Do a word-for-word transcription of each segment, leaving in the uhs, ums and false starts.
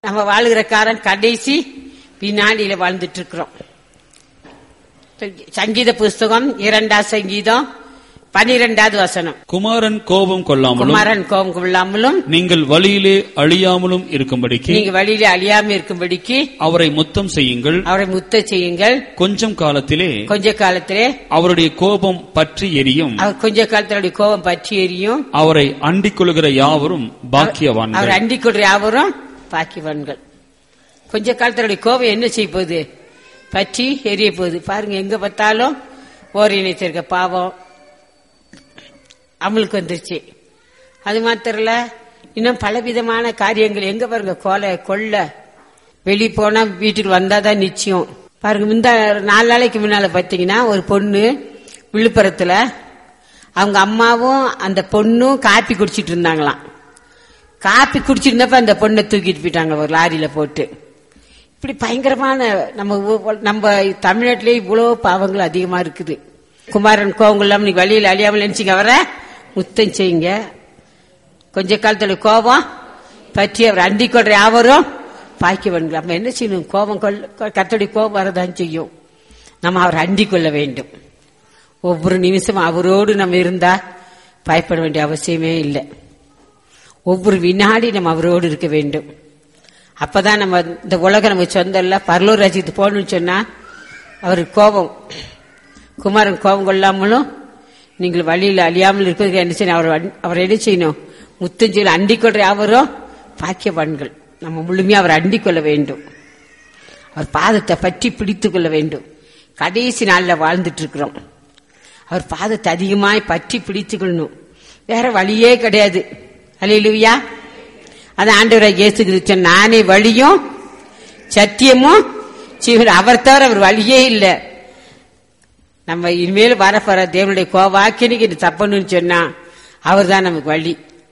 நம்ம வாழுகிற காலம் கடைசி வினாடியில வாழ்ந்துட்டு இருக்கிறோம். சங்கீத புஸ்தகம் இரண்டாம் சங்கீதம் பனிரெண்டாவது வசனம். குமாரன் கோபம் கொள்ளாமலும் குமாரன் கோபம் கொள்ளாமலும் நீங்கள் வழியிலே அழியாமலும் இருக்கும்படிக்கு நீங்க வழியிலே அழியாமல் இருக்கும்படிக்கு அவரை முத்தம் செய்யுங்கள். அவரை முத்த செய்யுங்கள். கொஞ்சம் காலத்திலே கொஞ்ச காலத்திலே அவருடைய கோபம் பற்றி எரியும். அவர் கொஞ்ச காலத்தினுடைய கோபம் பற்றி எரியும். அவரை அண்டிக் கொள்கிற யாவரும் பாக்கியவான்கள். அவர் அண்டிக் கொள்கிற யாவரும் பாக்கியவான்கள். கொஞ்ச காலத்தினுடைய கோபம் என்ன செய்ய போகுது? பற்றி எரிய போகுது. பாருங்க, எங்க பார்த்தாலும் ஓர் இணைத்திருக்க பாவம் அமலுக்கு வந்துருச்சு. அது மாத்திரல, இன்னும் பலவிதமான காரியங்கள் எங்க பாருங்க, கொலை கொள்ள வெளியே போனா வீட்டுக்கு வந்தாதான் நிச்சயம். பாருங்க, இந்த நாலு நாளைக்கு முன்னால பாத்தீங்கன்னா ஒரு பொண்ணு விழுப்புரத்துல அவங்க அம்மாவும் அந்த பொண்ணும் காப்பி குடிச்சிட்டு இருந்தாங்களாம். காப்பி குடிச்சிருந்தப்ப அந்த பொண்ணை தூக்கிட்டு போயிட்டாங்க ஒரு லாரியில போட்டு. இப்படி பயங்கரமான நம்ம நம்ம தமிழ்நாட்டிலே இவ்வளவு பாவங்கள் அதிகமா இருக்குது. குமாரன் கோபம் இல்லாம நீங்க வழியில் அழியாமல் நினைச்சிங்க அவரை முத்தம் செய்யுங்க. கொஞ்ச காலத்துல கோபம் பற்றி அவர் அண்டிக் கொள்ற யாவரும் பாக்கியவன்கள். நம்ம என்ன செய்யணும்? கோபம் கொள்ள கர்த்தருடைய கோபம் வரதான் செய்யும். நம்ம அவரை அண்டிக் கொள்ள வேண்டும். ஒவ்வொரு நிமிஷம் அவரோடு நம்ம இருந்தா பயப்பட வேண்டிய அவசியமே இல்லை. ஒவ்வொரு வினாடி நம்ம அவரோடு இருக்க வேண்டும். அப்பதான் நம்ம இந்த உலகம் நம்ம சொந்தம் இல்ல, பரலூர் ராஜ்யத்துக்கு போகணும்னு சொன்னா அவர் கோபம் குமாரன் கோபம் கொள்ளாமலும் நீங்கள் வழியில் அழியாமல் இருப்பதற்கு என்ன செய்யணும்? அவர் அவர் என்ன செய்யணும்? முத்தஞ்சல் அண்டிக் கொள்ற யாவரும் பாக்கியவான்கள். நம்ம முழுமையா அவர் அண்டிக் கொள்ள வேண்டும். அவர் பாதத்தை பற்றி பிடித்துக் கொள்ள வேண்டும். கடைசி நாளில் வாழ்ந்துட்டு இருக்கிறோம். அவர் பாதத்தை அதிகமாய் பற்றி பிடித்துக் கொள்ளணும். வேற வழியே கிடையாது. அல்லேலூயா. அது ஆண்டவராகிய இயேசு கிறிஸ்து, நானே வழியும் சத்தியமும் ஜீவனும். அவர் தவிர அவர் வழியே இல்லை. நம்ம இனிமேல் வரப்போற தேவனுடைய கோவாக்கினிக்கு தப்பணும்னு சொன்னா அவர் தான் நமக்கு வழி.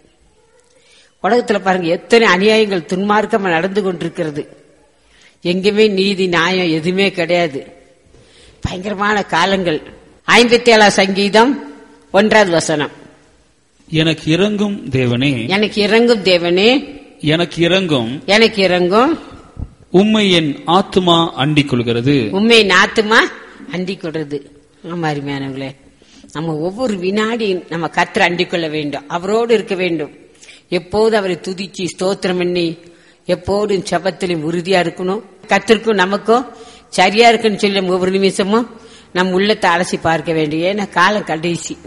உலகத்துல பாருங்க, எத்தனை அநியாயங்கள் துன்மார்க்கம் நடந்து கொண்டிருக்கிறது. எங்குமே நீதி நியாயம் எதுவுமே கிடையாது. பயங்கரமான காலங்கள். ஐம்பத்தி ஏழாம் சங்கீதம் ஒன்றாவது வசனம். எனக்கு இறங்கும் தேவனே, எனக்கு இறங்கும் தேவனே, எனக்கு இறங்கும் எனக்கு இறங்கும். உம்மை என் ஆத்துமா அண்டிக் கொள்கிறது. உண்மை ஆத்துமா அண்டிக் கொள்றது. ஆமா அருமையானவங்களே, நம்ம ஒவ்வொரு வினாடி நம்ம கர்த்தரை அண்டிக் கொள்ள வேண்டும். அவரோடு இருக்க வேண்டும். எப்போது அவரை துதிச்சு ஸ்தோத்திரம் பண்ணி எப்போதும் செபத்திலும் உறுதியா இருக்கணும். கர்த்தருக்கும் நமக்கும் சரியா இருக்குன்னு சொல்லி ஒவ்வொரு நிமிஷமும் நம்ம உள்ளத்தை அலசி பார்க்க வேண்டும். ஏன்னா காலம் கடைசி.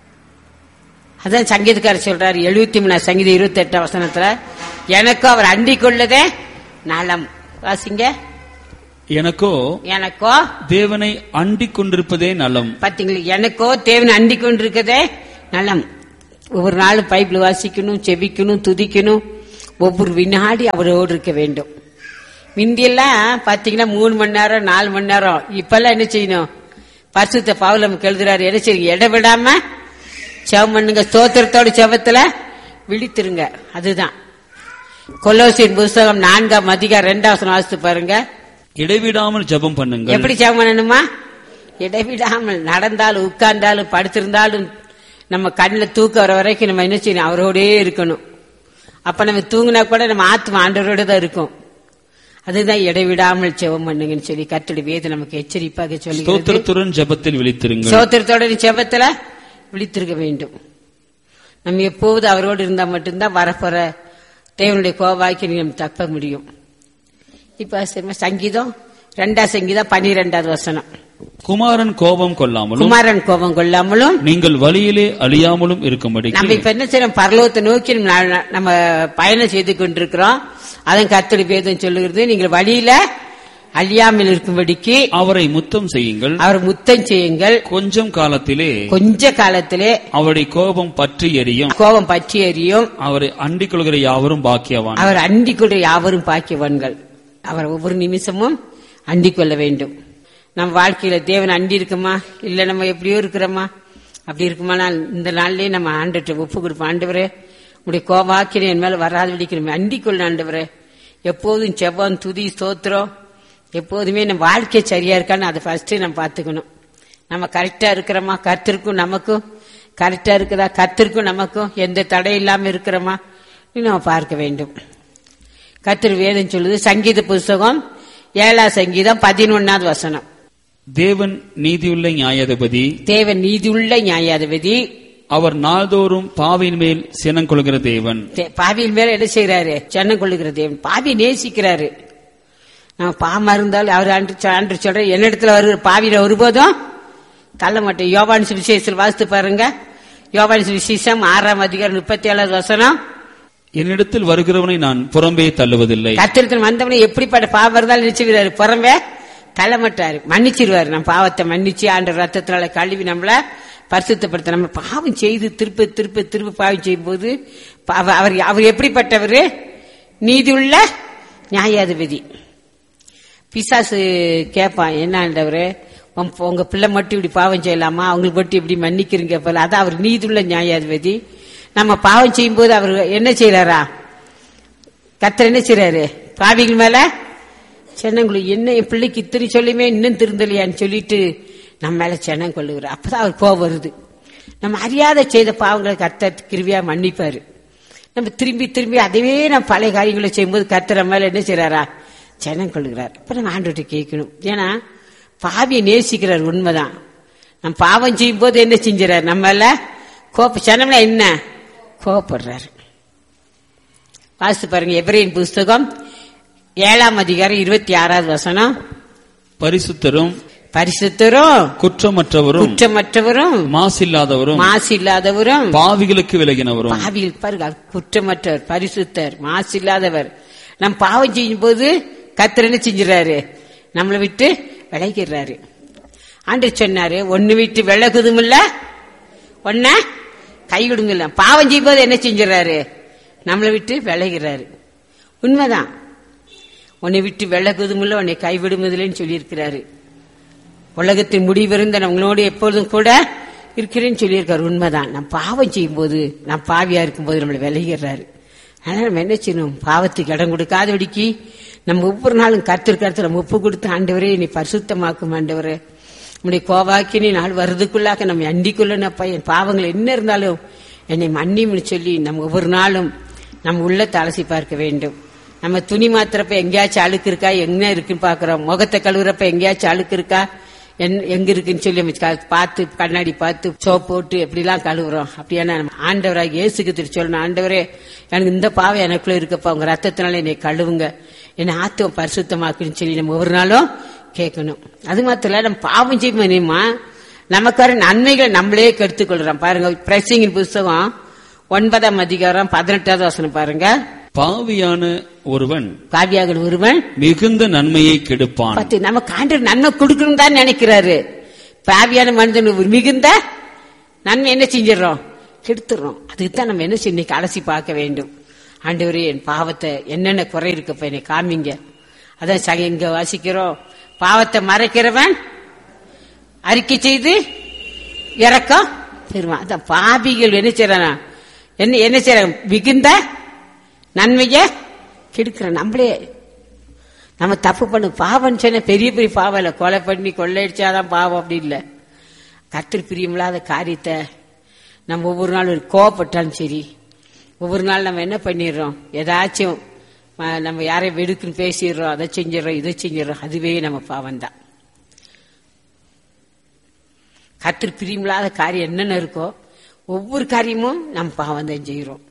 அதான் சங்கீதக்காரர் சொல்றாரு எழுபத்தி மூணாம் சங்கீதம் இருபத்தி எட்டாம் வசனத்துல, எனக்கும் அவர் அண்டிக் கொள்ளதே நலம். வாசிங்க. எனக்கோ எனக்கோ தேவனை அண்டிக் கொண்டிருப்பதே நலம். பாத்தீங்களா, எனக்கோ தேவனை அண்டிக் கொண்டிருக்கதே நலம். ஒவ்வொரு நாளும் பைபிள் வாசிக்கணும், செபிக்கணும், துதிக்கணும். ஒவ்வொரு வினாடி அவரோடு இருக்க வேண்டும். முந்தியெல்லாம் பாத்தீங்கன்னா மூணு மணி நேரம் நாலு மணி நேரம். இப்பெல்லாம் என்ன செய்யணும்? பரிசுத்த பவுல் நமக்கு எழுதுறாரு, என்ன செய்யுங்க? இடவிடாம செவம் பண்ணுங்க, ஸ்தோத்திரத்தோட செவத்துல விழித்திருங்க. அதுதான் கொலோசியர் புஸ்தகம் நான்காம் அதிகாரம் இரண்டாவது வாசித்து பாருங்க. இடைவிடாமல் ஜெபம் பண்ணுங்க. எப்படி ஜெபம் பண்ணணுமா? இடைவிடாமல். நடந்தாலும் உட்கார்ந்தாலும் படுத்திருந்தாலும் நம்ம கண்ணில் தூக்க வர வரைக்கும் நம்ம என்ன செய்யணும்? அவரோடே இருக்கணும். அப்ப நம்ம தூங்கினா கூட நம்ம ஆத்மா ஆண்டவரோட தான் இருக்கும். அதுதான் இடைவிடாமல் ஜெபம் பண்ணுங்கன்னு சொல்லி கர்த்தருடைய வேதம் நமக்கு எச்சரிப்பாக சொல்லி, ஸ்தோத்திரத்துடன் ஜெபத்தில் விழித்திருங்க. ஸ்தோத்திரத்தோட ஜெபத்துல விழித்திருக்க வேண்டும். நம்ம எப்போது அவரோடு இருந்தா மட்டும்தான் வரப்போற தேவனுடைய கோவாக்கி நம்ம தப்ப முடியும். இப்ப சங்கீதம் ரெண்டாம் சங்கீதம் பனிரெண்டாவது வசனம். குமாரன் கோபம் கொள்ளாமலும் குமாரன் கோபம் கொள்ளாமலும் நீங்கள் வழியிலே அழியாமலும் இருக்கும்படி. நம்ம இப்ப என்ன செய்யறோம்? பரலோகத்தை நோக்கி நம்ம பயணம் செய்து கொண்டிருக்கிறோம். அதன் கர்த்தருடைய வேதம் சொல்லுகிறது, நீங்கள் வழியில அழியாமல் இருக்கும்படிக்கு அவரை முத்தம் செய்யுங்கள். அவர் முத்தம் செய்யுங்கள். கொஞ்சம் காலத்திலே கொஞ்ச காலத்திலே அவருடைய கோபம் பற்றி எரியும். கோபம் பற்றி எரியும். அவரை அண்டிக் கொள்கிற யாவரும் பாக்கியவான். அவர் அண்டிக் கொள்கிற யாவரும் பாக்கியவான்கள். அவர் ஒவ்வொரு நிமிஷமும் அண்டிக் கொள்ள வேண்டும். நம்ம வாழ்க்கையில தேவன் அண்டி இருக்குமா? இல்ல நம்ம எப்படியோ இருக்கிறோமா? அப்படி இருக்குமானால் இந்த நாள்லயே நம்ம ஆண்டவரை ஒப்பு கொடுப்போம். ஆண்டவரே, உடைய கோபாக்கிற என் மேல வராது விடிக்கிறோம், அண்டிக் கொள்ள ஆண்டவரே. எப்போதும் செபம் துதி ஸ்தோத்திரம் எப்போதுமே நம்ம வாழ்க்கை சரியா இருக்கான்னு அதை ஃபர்ஸ்ட் நம்ம பாத்துக்கணும். நம்ம கரெக்டா இருக்கிறோமா? கர்த்தருக்கும் நமக்கும் கரெக்டா இருக்குதா? கர்த்தருக்கும் நமக்கும் எந்த தடை இல்லாம இருக்கிறோமா நம்ம பார்க்க வேண்டும். கர்த்தர் வேதம் சொல்லுது. சங்கீத புஸ்தகம் ஏழாம் சங்கீதம் பதினொன்னாவது வசனம். தேவன் நீதியுள்ள நியாயாதிபதி, தேவன் நீதியுள்ள நியாயாதிபதி, அவர் நாள்தோறும் பாவியின் மேல் சினம் கொள்கிற தேவன். பாவியின் மேல என்ன செய்யறாரு? சினம் கொள்ளுகிற தேவன். பாவி நேசிக்கிறாரு. நம்ம பாவமா இருந்தாலும் அவர் அன்று சொல்ற என்னிடத்துல வருகிற பாவியில ஒருபோதும் தள்ள மாட்டேன். யோவான் சுவிசேஷத்தில் வாசித்து பாருங்க. யோவான் சுவிசேஷம் ஆறாம் அதிகாரம் முப்பத்தி ஏழாவது வசனம். என்னிடத்தில் வருகிறவனை நான் புறம்பே தள்ளுவதில்லை. கர்த்தரிடத்தில் வந்தவனை எப்படிப்பட்ட பாவம் இருந்தாலும் நினைச்சுக்கிறாரு, புறம்பே தள்ள மாட்டாரு, மன்னிச்சிருவாரு. நம்ம பாவத்தை மன்னிச்சு ஆண்டவர் ரத்தத்தினால கழுவி நம்மள பரிசுத்தப்படுத்த. நம்ம பாவம் செய்து திருப்ப திருப்ப திருப்ப பாவம் செய்யும் போது அவர் அவர் எப்படிப்பட்டவர்? நீதியுள்ள நியாயாதிபதி. பிசாசு கேட்பான், என்ன ஆண்டவரே உங்க பிள்ளை மட்டும் இப்படி பாவம் செய்யலாமா, அவங்களுக்கு மட்டும் இப்படி மன்னிக்கிறீங்க போல. அதான் அவர் நீதியுள்ள நியாயாதிபதி. நம்ம பாவம் செய்யும் போது அவர் என்ன செய்யறாரா? கர்த்தர் என்ன செய்யறாரு? பாவிகள் மேல சென்னங்குழு என்ன என் பிள்ளைக்கு இத்தனை சொல்லியுமே இன்னும் திருந்தலையான்னு சொல்லிட்டு நம்ம மேல சென்னம் கொள்ளுகிறார். அப்பதான் அவர் கோபம் வருது. நம்ம அறியாத செய்த பாவங்களை கர்த்தர் கிருபையா மன்னிப்பாரு. நம்ம திரும்பி திரும்பி அதுவே நம்ம பழைய காரியங்களை செய்யும்போது கர்த்தர் மேல என்ன செய்யறாரா? சென்னம் கொள்ளுகிறார். அப்ப நம்ம ஆண்டவர்கிட்ட கேட்கணும். ஏன்னா பாவியை நேசிக்கிறார், உண்மைதான். நம்ம பாவம் செய்யும் போது என்ன செஞ்சார்? நம்மள கோப்ப சனம்ல என்ன கோபப்படுறாரு. வாசித்து பாருங்க. எபிரேயர் புஸ்தகம் ஏழாம் அதிகாரம் இருபத்தி ஆறாவது வசனம். பரிசுத்தரும் பரிசுத்தரும் குற்றமற்றவரும் குற்றமற்றவரும் மாசில்லாதவரும் மாசில்லாதவரும் பாவிகளுக்கு விலகினவரும். பாவிகள் பாருங்க, குற்றமற்றவர், பரிசுத்தர், மாசில்லாதவர். நம் பாவம் செய்யும் போது கர்த்தர் என்ன செஞ்சாரு? நம்மளை விட்டு விலகிறாரு. ஆண்டவர் சொன்னாரு, ஒன்னு விட்டு விலகுதும் இல்ல, ஒன்ன கைவிடுங்கல்ல. பாவம் செய்யும் போது என்ன செஞ்சாரு? நம்மளை விட்டு விலகிறாரு. உண்மைதான். உன்னை விட்டு விலகுதும் இல்ல, உன்னை கைவிடுவதில்லைன்னு சொல்லி இருக்கிறாரு. உலகத்தின் முடிவிருந்த நம்மளோடு எப்பொழுதும் கூட இருக்கிறேன்னு சொல்லியிருக்காரு. உண்மைதான். நம்ம பாவம் செய்யும் போது, நம்ம பாவியா இருக்கும் போது நம்மளை விலகிறாரு. அதனால நம்ம என்ன செய்யணும்? பாவத்துக்கு இடம் கொடுக்காதபடிக்கு நம்ம ஒவ்வொரு நாளும் கர்த்தர் கர்த்தர் நம்ம ஒப்பு கொடுத்து, ஆண்டவரே நீ பரிசுத்தமாக்கும், ஆண்டவரே நம்முடைய கோவாக்கி நீ நாள் வருதுக்குள்ளாக நம்ம அண்டிக்குள்ளப்பா, என் பாவங்கள் என்ன இருந்தாலும் என்னை மன்னிம்னு சொல்லி நம்ம ஒவ்வொரு நாளும் நம்ம உள்ளத்தை அலசி பார்க்க வேண்டும். நம்ம துணி மாத்திரப்ப எங்கேயாச்சும் அழுக்கு இருக்கா, என்ன இருக்குன்னு பாக்குறோம். முகத்தை கழுவுறப்ப எங்கேயாச்சும் அழுக்கு இருக்கா, எங்க இருக்குன்னு சொல்லி பார்த்து கண்ணாடி பார்த்து சோப் போட்டு எப்படிலாம் கழுவுறோம். அப்படியான ஆண்டவராக இயேசுக்கு திரு சொல்லணும், ஆண்டவரே எனக்கு இந்த பாவம் எனக்குள்ள இருக்கப்பா, உங்க ரத்தத்தினால என்னை கழுவுங்க, என்னை ஆத்துவ பரிசுத்தமாக்குன்னு சொல்லி நம்ம ஒவ்வொரு நாளும் கேட்கணும். அது மாத்திரம் இல்ல, நம்ம பாவம் செய்யுமா நமக்கு வர நன்மைகளை நம்மளே கெடுத்துக் கொள்றோம். பாருங்க, பிரசங்கின் புஸ்தகம் ஒன்பதாம் அதிகாரம் பதினெட்டாவது வசனம் பாருங்க. பாவியான ஒருவன் பாவியாக ஒருவன் மிகுந்த நன்மையை கெடுப்பான். பத்து நமக்கு ஆண்டவர் நன்மை கொடுக்கணும் தான் நினைக்கிறாரு. பாவியான மனிதன் மிகுந்த நன்மை என்ன செஞ்சிடறோம்? கெடுத்துறோம். அதுக்குதான் நம்ம என்ன செய்ய அலசி பார்க்க வேண்டும். ஆண்டவரே என் பாவத்தை என்னென்ன குறை இருக்கப்ப என்னை காமிங்க. அதான் எங்க வாசிக்கிறோம், பாவத்தை மறைக்கிறவன் அறிக்கை செய்து இறக்கம் பெறுவான். அதான் பாவிகள் என்ன செய்யறானா, என்ன என்ன செய்யறாங்க? மிகுந்த நன்மைய கெடுக்கிற நம்மளே நம்ம தப்பு பண்ணு. பாவம் சொன்ன பெரிய பெரிய பாவம் இல்ல, கொலை பண்ணி கொள்ளையடிச்சாதான் பாவம், அப்படி இல்லை. கர்த்தர் பிரியமில்லாத காரியத்தை நம்ம ஒவ்வொரு நாள் ஒரு கோவப்பட்டாலும் சரி, ஒவ்வொரு நாள் நம்ம என்ன பண்ணிடுறோம்? ஏதாச்சும் நம்ம யாரையும் வெடுக்குன்னு பேசிடுறோம், அதை செஞ்சிடறோம், இதை செஞ்சிடறோம், அதுவே நம்ம பாவம் தான். கர்த்தர் பிரியமில்லாத காரியம் என்னென்ன இருக்கோ ஒவ்வொரு காரியமும் நம்ம பாவம் தான் செய்யறோம்.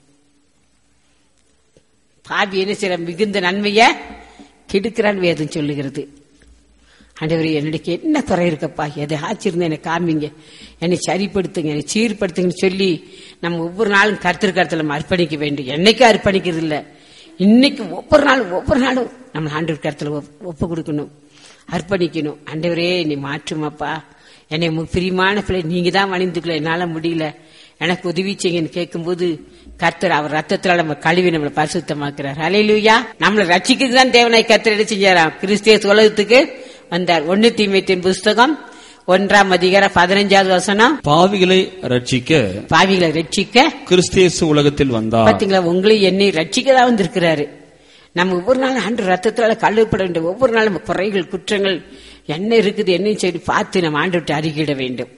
பாவி என்ன செய்யற? மிகுந்த நன்மைய கெடுக்கிறான் வேதம் சொல்லுகிறது. ஆண்டவரே என்னுடைய என்ன குறை இருக்கப்பா, எதை ஆச்சிருந்த என்னை காமிங்க, என்னை சரிப்படுத்துங்க, என்னை சீர்படுத்துங்கன்னு சொல்லி நம்ம ஒவ்வொரு நாளும் கர்த்தர் கருத்துல நம்ம அர்ப்பணிக்க வேண்டும். என்னைக்கும் அர்ப்பணிக்கிறது இல்லை, இன்னைக்கு ஒவ்வொரு நாளும் ஒவ்வொரு நாளும் நம்ம ஆண்டவர் கருத்துல ஒப்பு கொடுக்கணும், அர்ப்பணிக்கணும். ஆண்டவரே நீ மாற்றுமாப்பா, என்னை பிரியமான பிள்ளை நீங்க தான் வணிந்துக்கல, என்னால முடியல, எனக்கு உதவி செய்யுங்கன்னு கேட்கும்போது கர்த்தர் அவர் ரத்தத்தினால நம்ம கழுவி நம்மளை பரிசுத்தமாக்குறார். ஹல்லேலூயா. நம்மளை ரட்சிக்கிறது தான் தேவனாய் கர்த்தர் என்ன செஞ்சாராம்? கிறிஸ்து உலகத்துக்கு வந்தார். ஒன்னு தீமோத்தேயுவின் புஸ்தகம் ஒன்றாம் அதிகாரம் பதினஞ்சாவது வசனம். பாவிகளை ரட்சிக்க பாவிகளை ரட்சிக்க கிறிஸ்து உலகத்தில் வந்தார். பாத்தீங்களா, உங்களை என்னை ரட்சிக்கதான் வந்திருக்கிறாரு. நம்ம ஒவ்வொரு நாளும் ஆண்டு ரத்தத்தினால கழுவப்பட வேண்டும். ஒவ்வொரு நாளும் நம்ம குறைகள் குற்றங்கள் என்ன இருக்குது என்னன்னு சொல்லி பார்த்து நம்ம ஆண்டு விட்டு அறிக்கையிட வேண்டும்.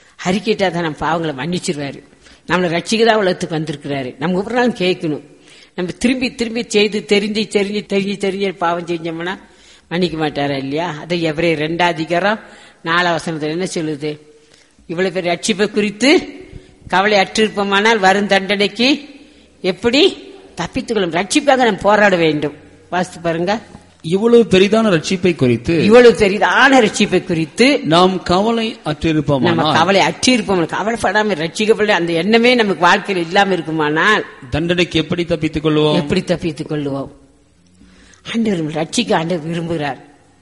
அறிக்கையிட்டா தான் நம்ம பாவங்களை மன்னிச்சிருவாரு. நம்மளை ரட்சிக்கதான் உலகத்துக்கு வந்திருக்கிறாரு. நம்ம ஒவ்வொரு நாளும் கேட்கணும், நம்ம திரும்பி திரும்பி செய்து தெரிஞ்சு தெரிஞ்சு தெரிஞ்சு தெரிஞ்சு பாவம் செஞ்சோம்னா மன்னிக்க மாட்டாரா இல்லையா? அதை எவரே ரெண்டாம் அதிகாரம் நாலாம் வசனத்துல என்ன சொல்லுது? இவ்வளவு பேர் ரட்சிப்பை குறித்து கவலை அற்றிருப்போமானால் வரும் தண்டனைக்கு எப்படி தப்பித்துக்கொள்ளும்? ரட்சிப்பாக நாம் போராட வேண்டும். வாசித்து பாருங்க. இவ்வளவு பெரிதான ரட்சிப்பை குறித்து இவ்வளவு பெரிதான ரட்சிப்பை குறித்து நாம் கவலை அற்றிருப்போம். நம்ம கவலை அற்றிருப்போம், கவலைப்படாம ரட்சிக்கப்பட அந்த எண்ணமே நமக்கு வாழ்க்கையில் இல்லாம இருக்குமானால் தண்டனைக்கு எப்படி தப்பித்துக் கொள்வோம்? எப்படி தப்பித்துக் கொள்வோம்? ஆண்டவர் ரட்சிக்க ஆண்டவர் விரும்புகிறார்.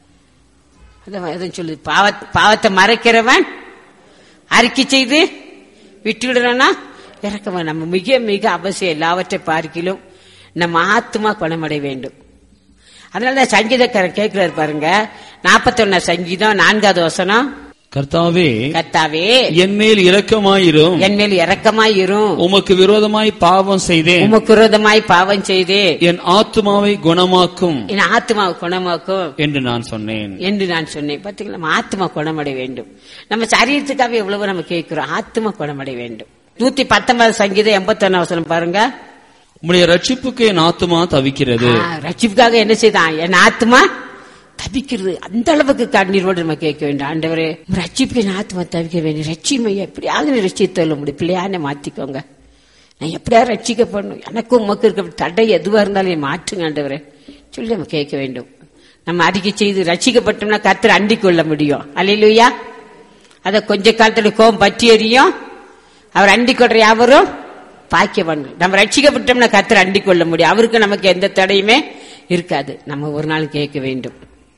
அதான் சொல்லுது, பாவத்தை மறைக்கிறவன் அறிக்கை செய்து விட்டுவிடுறோம்னா இறக்கவன். நம்ம மிக மிக அவசியம் எல்லாவற்றை பார்க்கிலும் நம்ம ஆத்மா குணமடைய வேண்டும். அதனாலதான் சங்கீதக்காரர் கேட்கிறார் பாருங்க, நாற்பத்தி ஒன்னா சங்கீதம் நான்காவது வசனம். கர்த்தாவே கர்த்தாவே என் மேல் இரக்கமாயிரும், என் மேல் இரக்கமாயிரும். உமக்கு விரோதமாய் பாவம் செய்தேன், உமக்கு விரோதமாய் பாவம் செய்தேன். என் ஆத்மாவை குணமாக்கும், என் ஆத்மாவை குணமாக்கும் என்று நான் சொன்னேன் என்று நான் சொன்னேன். பாத்தீங்களா, நம்ம ஆத்மா குணமடைய வேண்டும். நம்ம சரீரத்துக்காக எவ்வளவு நம்ம கேட்கிறோம், ஆத்மா குணமடைய வேண்டும். நூத்தி பத்தொன்பது சங்கீதம் எண்பத்தி ஒன்னு வசனம் பாருங்க. உம்முடைய ரட்சிப்புக்கு என் ஆத்மா தவிக்கிறது. ரட்சிப்புக்காக என்ன செய்தான்? என் ஆத்மா தவிக்கிறது. அந்த அளவுக்கு கண்ணீரோடு நம்ம கேட்க வேண்டும். ஆண்டவரே, ரட்சிப்புக்கு என் ஆத்மா தவிக்க வேண்டும். ரட்சிமையை எப்படியாவது ரட்சித்தள்ள முடியும். பிள்ளையான மாத்திக்கோங்க. நான் எப்படியா ரட்சிக்கப்படணும், எனக்கும் உமக்கு இருக்க தடை எதுவா இருந்தாலும் மாற்றுங்க ஆண்டவரே சொல்லி நம்ம கேட்க வேண்டும். நம்ம அறிக்கை செய்து ரட்சிக்கப்பட்டோம்னா கர்த்தர் அண்டிக் கொள்ள முடியும். அல்லேலூயா. அத கொஞ்ச காலத்துல கோபம் பற்றி எறியும். அவர் அண்டிக் கொள்ற யாவரும் பாக்கியவான். நம்ம ரட்சிக்கப்பட்டோம்னா கர்த்தர் அண்டிக் கொள்ள முடியும். அவருக்கு நமக்கு எந்த தடையுமே இருக்காது. நம்ம ஒரு நாள் கேட்க வேண்டும்,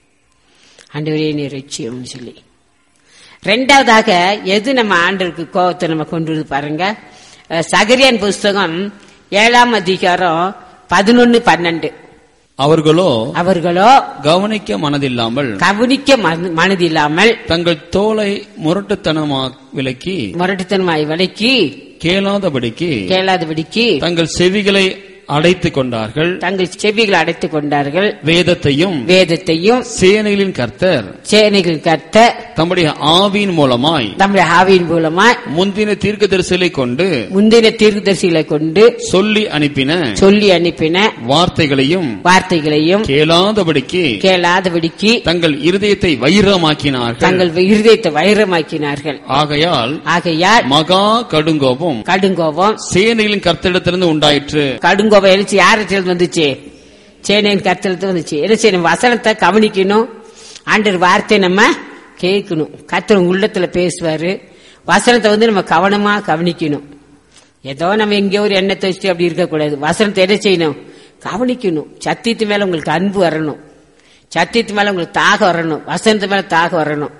ஆண்டவரே நீ ரட்சியும் சொல்லி. ரெண்டாவதாக எது நம்ம ஆண்டவருக்கு கோபத்தை நம்ம கொண்டு வந்து பாருங்க. சகரியான் புஸ்தகம் ஏழாம் அதிகாரம் பதினொன்னு பன்னெண்டு. அவர்களோ அவர்களோ கவனிக்க மனதில்லாமல் கவனிக்க மனதில்லாமல் தங்கள் தோலை முரட்டுத்தனமாக விலக்கி முரட்டுத்தனமாய் விலக்கி கேளாதபடிக்கு கேளாதபடிக்கு தங்கள் செவிகளை அடைத்துக் கொண்டார்கள் தங்கள் செவிகளை அடைத்துக் கொண்டார்கள். வேதத்தையும் வேதத்தையும் சேனைகளின் கர்த்தர் சேனைகளின் கர்த்தர் தம்முடைய ஆவியின் மூலமாய் தம்முடைய ஆவியின் மூலமாய் முந்தின தீர்க்கதரிசிகளை கொண்டு முந்தின தீர்க்கதரிசிகளை கொண்டு சொல்லி அனுப்பின சொல்லி அனுப்பின வார்த்தைகளையும் வார்த்தைகளையும் கேளாதபடிக்கு கேளாதபடிக்கு தங்கள் இருதயத்தை வைரமாக்கினார்கள் தங்கள் இருதயத்தை வைரமாக்கினார்கள். ஆகையால் ஆகையால் மகா கடுங்கோபம் கடுங்கோபம் சேனைகளின் கர்த்தரிடத்திலிருந்து உண்டாயிற்று. கடுங்கோபம் எழுச்சி யாரிடத்தில் வந்துச்சு? சேனையின் கர்த்தரிடத்தில் வந்துச்சு. என்ன செய்யணும்? வசனத்தை கவனிக்கணும். ஆண்டவர் வார்த்தை நம்ம கேட்கணும். கர்த்தர் உள்ளத்துல பேசுவாரு. வசனத்தை வந்து நம்ம கவனமா கவனிக்கணும். ஏதோ நம்ம எங்கேயோ ஒரு எண்ணத்தை வச்சுட்டு அப்படி இருக்கக்கூடாது. வசனத்தை என்ன செய்யணும்? கவனிக்கணும். சத்தியத்து மேல உங்களுக்கு அன்பு வரணும். சத்தியத்து மேல உங்களுக்கு தாக வரணும். வசனத்து மேல தாக வரணும்.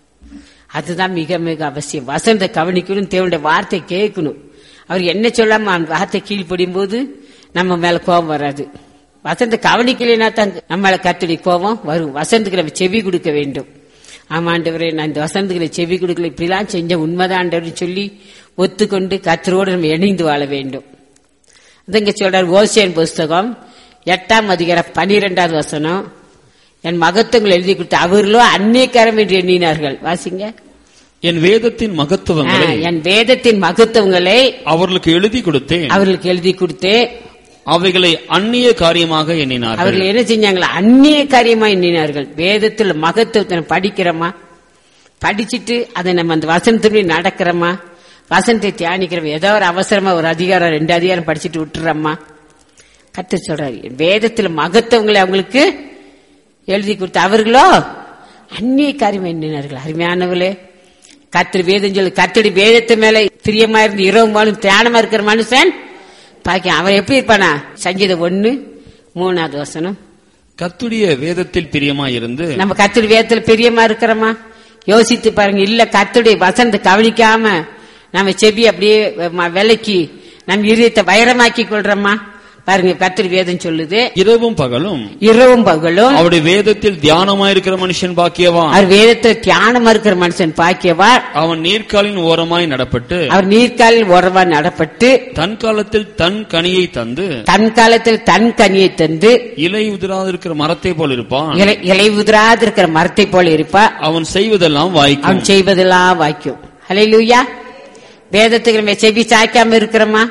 அதுதான் மிக மிக அவசியம். வசனத்தை கவனிக்கணும். தேவனுடைய வார்த்தை கேட்கணும். அவர் என்ன சொல்லாம அந்த வார்த்தை கீழ்ப்படியும் போது நம்ம மேல கோபம் வராது. வசந்த கவனிக்கலைன்னா தான் நம்ம மேல கர்த்தருடைய கோபம் வரும். வசந்தத்துக்கு நம்ம செவி கொடுக்க வேண்டும். ஆமா ஆண்டவரே, நான் இந்த வசந்தத்துக்கு செவி கொடுக்கல, இப்படிலாம் செஞ்ச உண்மைதான் ஆண்டவர் சொல்லி ஒத்துக்கொண்டு கர்த்தரோடு நம்ம இணைந்து வாழ வேண்டும். அதுங்க சொல்றார் ஓசியன் புஸ்தகம் எட்டாம் அதிகாரம் பனிரெண்டாவது வசனம். என் மகத்துவங்கள் எழுதி கொடுத்த அவர்களோ அந்நியக்காரம் என்று எண்ணினார்கள். வாசிங்க. என் வேதத்தின் மகத்துவங்களை என் வேதத்தின் மகத்துவங்களை அவர்களுக்கு எழுதி கொடுத்தேன் அவர்களுக்கு எழுதி கொடுத்தேன் அவைகளை அந்நிய காரியமாக எண்ணினார்கள். அவர்கள் என்ன செஞ்சாங்களா? அந்நிய காரியமா எண்ணினார்கள். வேதத்தில் மகத்துவத்தை படிக்கிறோமா? படிச்சுட்டு அதை நம்ம அந்த வசனத்துக்கு நடக்கிறோமா? வசனத்தை தியானிக்கிறோம். ஏதோ ஒரு அவசரமா ஒரு அதிகாரம் ரெண்டு அதிகாரம் படிச்சுட்டு விட்டுறோமா? கர்த்தர் சொல்றாரு வேதத்தில் மகத்துவங்களை அவங்களுக்கு எழுதி கொடுத்த அவர்களோ அந்நிய காரியம் எண்ணினார்கள். அருமையானவர்களே, கர்த்தர் வேதம் சொல்லு. கர்த்தருடைய வேதத்து மேல பிரியமா இருந்து இரவு மாலும் தியானமா இருக்கிற மனுஷன் பாக்க அவன் எப்படி இருப்பானா? சங்கீதம் ஒன்னு மூணாவது வசனம். கர்த்தருடைய வேதத்தில் பிரியமா இருந்து நம்ம கர்த்தருடைய வேதத்தில் பிரியமா இருக்கிறோமா? யோசித்து பாருங்க. இல்ல கர்த்தருடைய வசனத்தை கவனிக்காம நம்ம செவி அப்படியே விலைக்கு நம்ம இதயத்தை வைரமாக்கி கொள்றோமா? பாருங்க, கர்த்தர் வேதம் சொல்லுது இரவும் பகலும் இரவும் பகலும் அவருடைய வேதத்தில் தியானமா இருக்கிற மனுஷன் பாக்கியவான். அவர் வேதத்தில் தியானமா இருக்கிற மனுஷன் பாக்கியவான். அவன் நீர்க்காலின் ஓரமாய் நடப்பட்டு அவர் நீர்க்காலில் ஓரமாய் நடப்பட்டு தன் காலத்தில் தன் கனியை தந்து தன் காலத்தில் தன் கனியை தந்து இலை உதிராதிருக்கிற மரத்தை போல் இருப்பான். இலை உதிராதிருக்கிற மரத்தை போல இருப்பான். அவன் செய்வதெல்லாம் வாய்க்கும். அவன் செய்வதெல்லாம் வாய்க்கும். ஹல்லேலூயா. வேதத்துக்கு நம்ம செவி சாய்க்காம இருக்கிறோமா?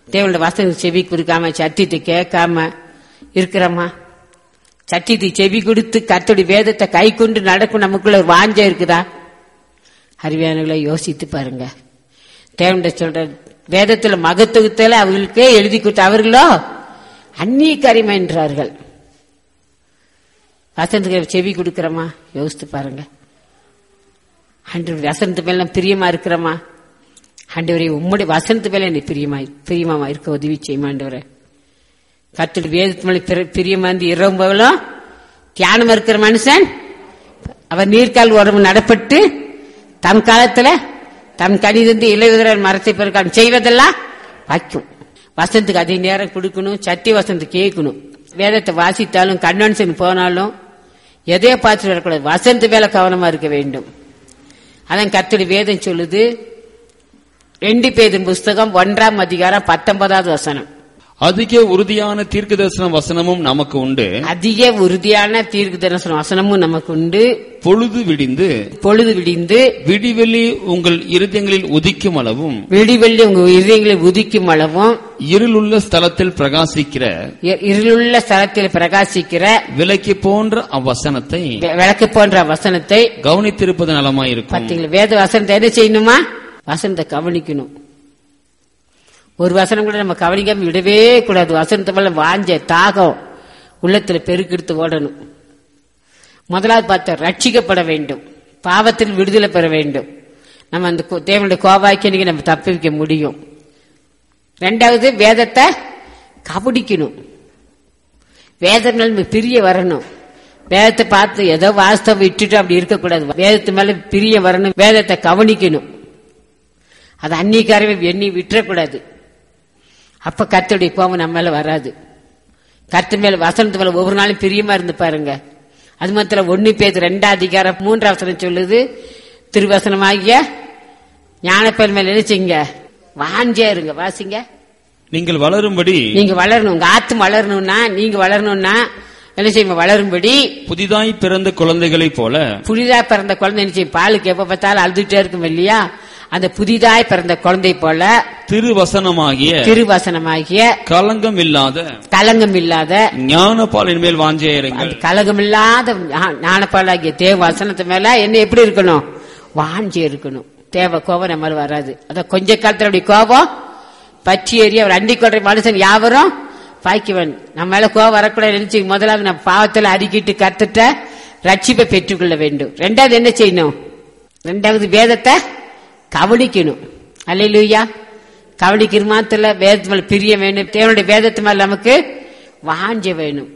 தேவனுடைய வசனம் செவி கொடுக்காம சத்தியத்தை கேட்காம இருக்கிறோமா? சத்தியத்தை செவி கொடுத்து கர்த்தருடைய வேதத்தை கை கொண்டு நடக்கும் நமக்குள்ள ஒரு வாஞ்சை இருக்குதா? அறிவியானவர்களை யோசித்து பாருங்க. தேவனுடைய சொல்ற வேதத்துல மகத்துவத்துல அவர்களுக்கே எழுதி கொடுத்த அவர்களோ அந்நிய கரிமை என்றார்கள். வசனத்துக்கு செவி கொடுக்கிறோமா? யோசித்து பாருங்க. ஆண்டவருடைய வசனத்து மேல பிரியமா இருக்கிறோமா? ஆண்டவரே உம்முடைய வசனத்து மேல என்னை பிரியமா பிரியமா இருக்க உதவி செய்யுமா ஆண்டவரே. கர்த்தருடைய வேதத்து மேல பிரியமா இருந்து இரவும் பகலும் தியானம் இருக்கிற மனுஷன் அவர் நீர்கால் உடம்பு நடப்பட்டு தம் காலத்துல தம் கடிதந்து இலையுதிர மரத்தை பெருக்கான் செய்வதெல்லாம் வாய்க்கும். வசனத்துக்கு அதிக நேரம் கொடுக்கணும். சத்திய வசனத்தை கேட்கணும். வேதத்தை வாசித்தாலும் கன்வென்ஷன் போனாலும் எதையோ பார்த்துட்டு வரக்கூடாது. வசனத்து மேல கவனமா இருக்க வேண்டும். அதான் கர்த்தருடைய வேதம் சொல்லுது. ரெண்டு பேதும் புஸ்தகம் ஒன்றாம் அதிகாரம் பத்தொன்பதாவது வசனம். அதிக உறுதியான தீர்க்க தரிசன வசனமும் நமக்கு உண்டு. அதிக உறுதியான தீர்க்க தரிசன வசனமும் நமக்கு உண்டு. பொழுது விடிந்து பொழுது விடிந்து விடிவெள்ளி உங்கள் இருதயங்களில் உதிக்கும் அளவும் விடிவெள்ளி உங்கள் இருதயங்களில் உதிக்கும் அளவும் இருளுள்ள ஸ்தலத்தில் பிரகாசிக்கிற இருளுள்ள ஸ்தலத்தில் பிரகாசிக்கிற விளக்கு போன்ற அவ்வசனத்தை விளக்கு போன்ற வசனத்தை கவனித்திருப்பது நலமாயிருக்கும். பார்த்தீங்களா? வேத வசனத்தை என்ன செய்யணுமா? வசனத்தை கவனிக்கணும். ஒரு வசனம் கூட நம்ம கவனிக்காம விடவே கூடாது. வசனத்தை மேல வாஞ்ச தாகம் உள்ளத்துல பெருக்கெடுத்து ஓடணும். முதலாவது பார்த்த ரட்சிக்கப்பட வேண்டும். பாவத்தில் விடுதலை பெற வேண்டும். நம்ம அந்த தேவனுடைய கோபாக்கிய நம்ம தப்பி வைக்க முடியும். ரெண்டாவது வேதத்தை கபடிக்கணும். வேதம் மேல பிரிய வரணும். வேதத்தை பார்த்து ஏதோ வாஸ்தவம் விட்டுட்டு அப்படி இருக்கக்கூடாது. வேதத்து மேல பிரிய வரணும். வேதத்தை கவனிக்கணும். அது அன்னிக்காரவே எண்ணி விட்டுறக்கூடாது. அப்ப கர்த்தருடைய கோபம் நம்ம மேல வராது. கர்த்தர் மேல வசனத்து மேல ஒவ்வொரு நாளும் பிரியமா இருந்து பாருங்க. அது மாத்திரம் ஒன்னு பேர் ரெண்டாம் அதிகாரம் மூன்றாம் வசனம் சொல்லுது. திருவசனமாகிய ஞானப்பெயர் மேல நினைச்சீங்க வாஞ்சியா இருங்க. வாசிங்க. நீங்கள் வளரும்படி நீங்க வளரணும். உங்க ஆத்தும் வளரணும்னா நீங்க வளரணும்னா என்ன செய்யும்? வளரும்படி புதிதாய் பிறந்த குழந்தைகளை போல புதிதா பிறந்த குழந்தை என்ன செய்யும்? பாலுக்கு எப்ப பார்த்தாலும் அழுதுட்டே இருக்கும் இல்லையா? அந்த புதிதாய் பிறந்த குழந்தை போல திருவசனமாகிய திருவசனமாகிய கலங்கம் இல்லாத கலங்கம் இல்லாத ஞானப்பாலின் மேல் வாஞ்சையிருங்கள். கலங்கம் இல்லாத ஞானப்பாலாகிய தேவ வசனத்து மேல என்ன எப்படி இருக்கணும்? வாஞ்சி இருக்கணும். தேவ கோபம் நம்ம வராது. அத கொஞ்ச காலத்துல அப்படி கோபம் பற்றி ஏறி அவர் அண்டி கொள்ற மனுஷன் யாவரும் பாய்க்குவன். நம்ம மேல கோபம் வரக்கூடாது நினைச்சு முதலாவது நம்ம பாவத்துல அறிக்கிட்டு கத்துட்ட ரட்சிப்பை பெற்றுக்கொள்ள வேண்டும். ரெண்டாவது என்ன செய்யணும்? ரெண்டாவது வேதத்தை கவனிக்கணும். அல்லேலூயா. கவனிக்கிற மாத்திர வேதத்து மேல பிரிய வேணும். தேவனுடைய வேதத்து மேல நமக்கு வாஞ்ச வேணும்.